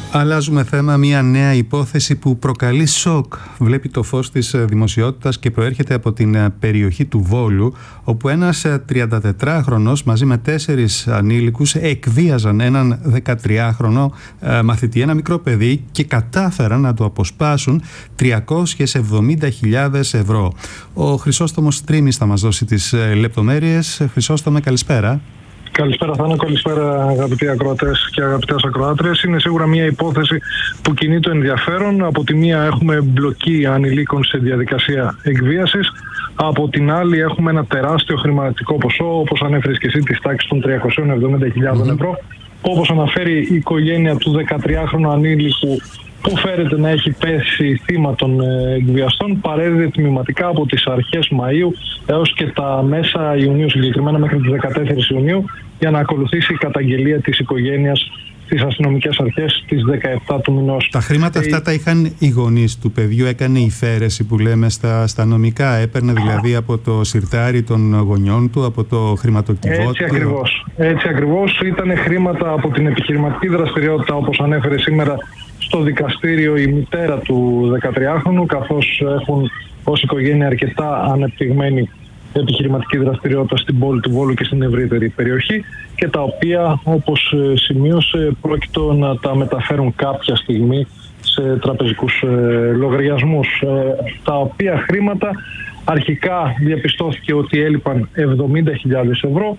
Αλλάζουμε θέμα. Μια νέα υπόθεση που προκαλεί σοκ βλέπει το φως της δημοσιότητας και προέρχεται από την περιοχή του Βόλου, όπου ένας τριαντατετράχρονος μαζί με τέσσερις ανήλικους εκβίαζαν έναν δεκατριάχρονο μαθητή, ένα μικρό παιδί, και κατάφεραν να το αποσπάσουν τριακόσιες εβδομήντα χιλιάδες ευρώ. Ο Χρυσόστομος Τρίμης θα μας δώσει τις λεπτομέρειες. Χρυσόστομε, καλησπέρα. Καλησπέρα Θάνο, καλησπέρα αγαπητοί ακροατές και αγαπητές ακροάτρες. Είναι σίγουρα μια υπόθεση που κινεί το ενδιαφέρον. Από τη μία έχουμε μπλοκή ανηλίκων σε διαδικασία εκβίασης. Από την άλλη έχουμε ένα τεράστιο χρηματικό ποσό, όπως ανέφερες και εσύ, της τάξης των τριακόσιες εβδομήντα χιλιάδες mm-hmm. ευρώ. Όπως αναφέρει η οικογένεια του δεκατριάχρονου ανήλικου, που φέρεται να έχει πέσει θύμα των εκβιαστών, παρέδιδε τμηματικά από τις αρχές Μαΐου έως και τα μέσα Ιουνίου, συγκεκριμένα μέχρι τις δεκατέσσερις Ιουνίου, για να ακολουθήσει η καταγγελία της οικογένειας στις αστυνομικές αρχές τις δεκαεπτά του μηνός. Τα χρήματα αυτά τα είχαν οι γονείς του παιδιού, έκανε υφαίρεση που λέμε στα, στα νομικά, έπαιρνε δηλαδή από το σιρτάρι των γονιών του, από το χρηματοκιβώτιο. Έτσι ακριβώς. Έτσι ακριβώς. Ήταν χρήματα από την επιχειρηματική δραστηριότητα, όπως ανέφερε σήμερα στο δικαστήριο η μητέρα του δεκατριάχρονου, καθώς έχουν ως οικογένεια αρκετά ανεπτυγμένη επιχειρηματική δραστηριότητα στην πόλη του Βόλου και στην ευρύτερη περιοχή, και τα οποία, όπως σημείωσε, πρόκειτο να τα μεταφέρουν κάποια στιγμή σε τραπεζικούς λογαριασμούς, τα οποία χρήματα αρχικά διαπιστώθηκε ότι έλειπαν εβδομήντα χιλιάδες ευρώ,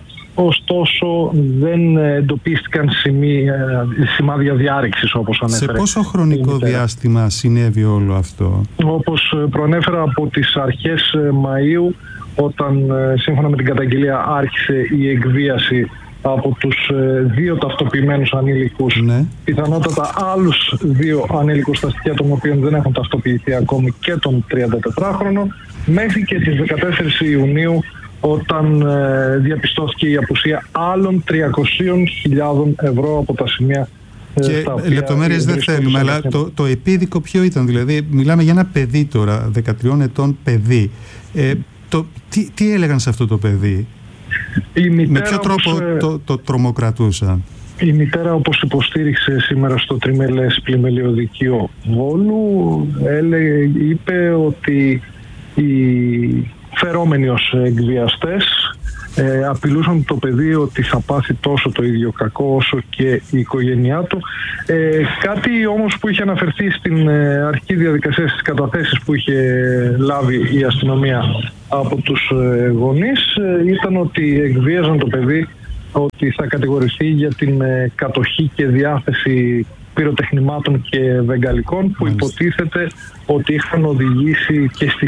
ωστόσο δεν εντοπίστηκαν σημεία, σημάδια διάρρηξης, όπως ανέφερε. Σε πόσο χρονικό διάστημα συνέβη όλο αυτό? Όπως προανέφερα, από τις αρχές Μαΐου, όταν σύμφωνα με την καταγγελία άρχισε η εκβίαση από τους δύο ταυτοποιημένους ανήλικους, ναι. πιθανότατα άλλους δύο ανήλικους, στα στοιχεία των οποίων δεν έχουν ταυτοποιηθεί ακόμη, και τον τριαντατετράχρονο, μέχρι και τις δεκατέσσερις Ιουνίου, όταν ε, διαπιστώθηκε η απουσία άλλων τριακοσίων χιλιάδων ευρώ από τα σημεία. Και λεπτομέρειες δεν θέλουμε, αλλά το, το επίδικο ποιο ήταν? Δηλαδή μιλάμε για ένα παιδί τώρα, δεκατριών ετών παιδί. Ε, το, τι, τι έλεγαν σε αυτό το παιδί? Η μητέρα, με ποιο τρόπο όπως, το, το τρομοκρατούσαν? Η μητέρα, όπως υποστήριξε σήμερα στο τριμελές πλημελιωδικείο Βόλου, έλεγε, είπε ότι οι φερόμενοι ως εκβιαστές ε, απειλούσαν το παιδί ότι θα πάθει τόσο το ίδιο κακό όσο και η οικογένειά του. Ε, κάτι όμως που είχε αναφερθεί στην ε, αρχική διαδικασία, στις καταθέσεις που είχε λάβει η αστυνομία από τους ε, γονείς, ε, ήταν ότι εκβίαζαν το παιδί, ότι θα κατηγορηθεί για την ε, κατοχή και διάθεση πυροτεχνημάτων και βεγγαλικών, που υποτίθεται ότι είχαν οδηγήσει και στη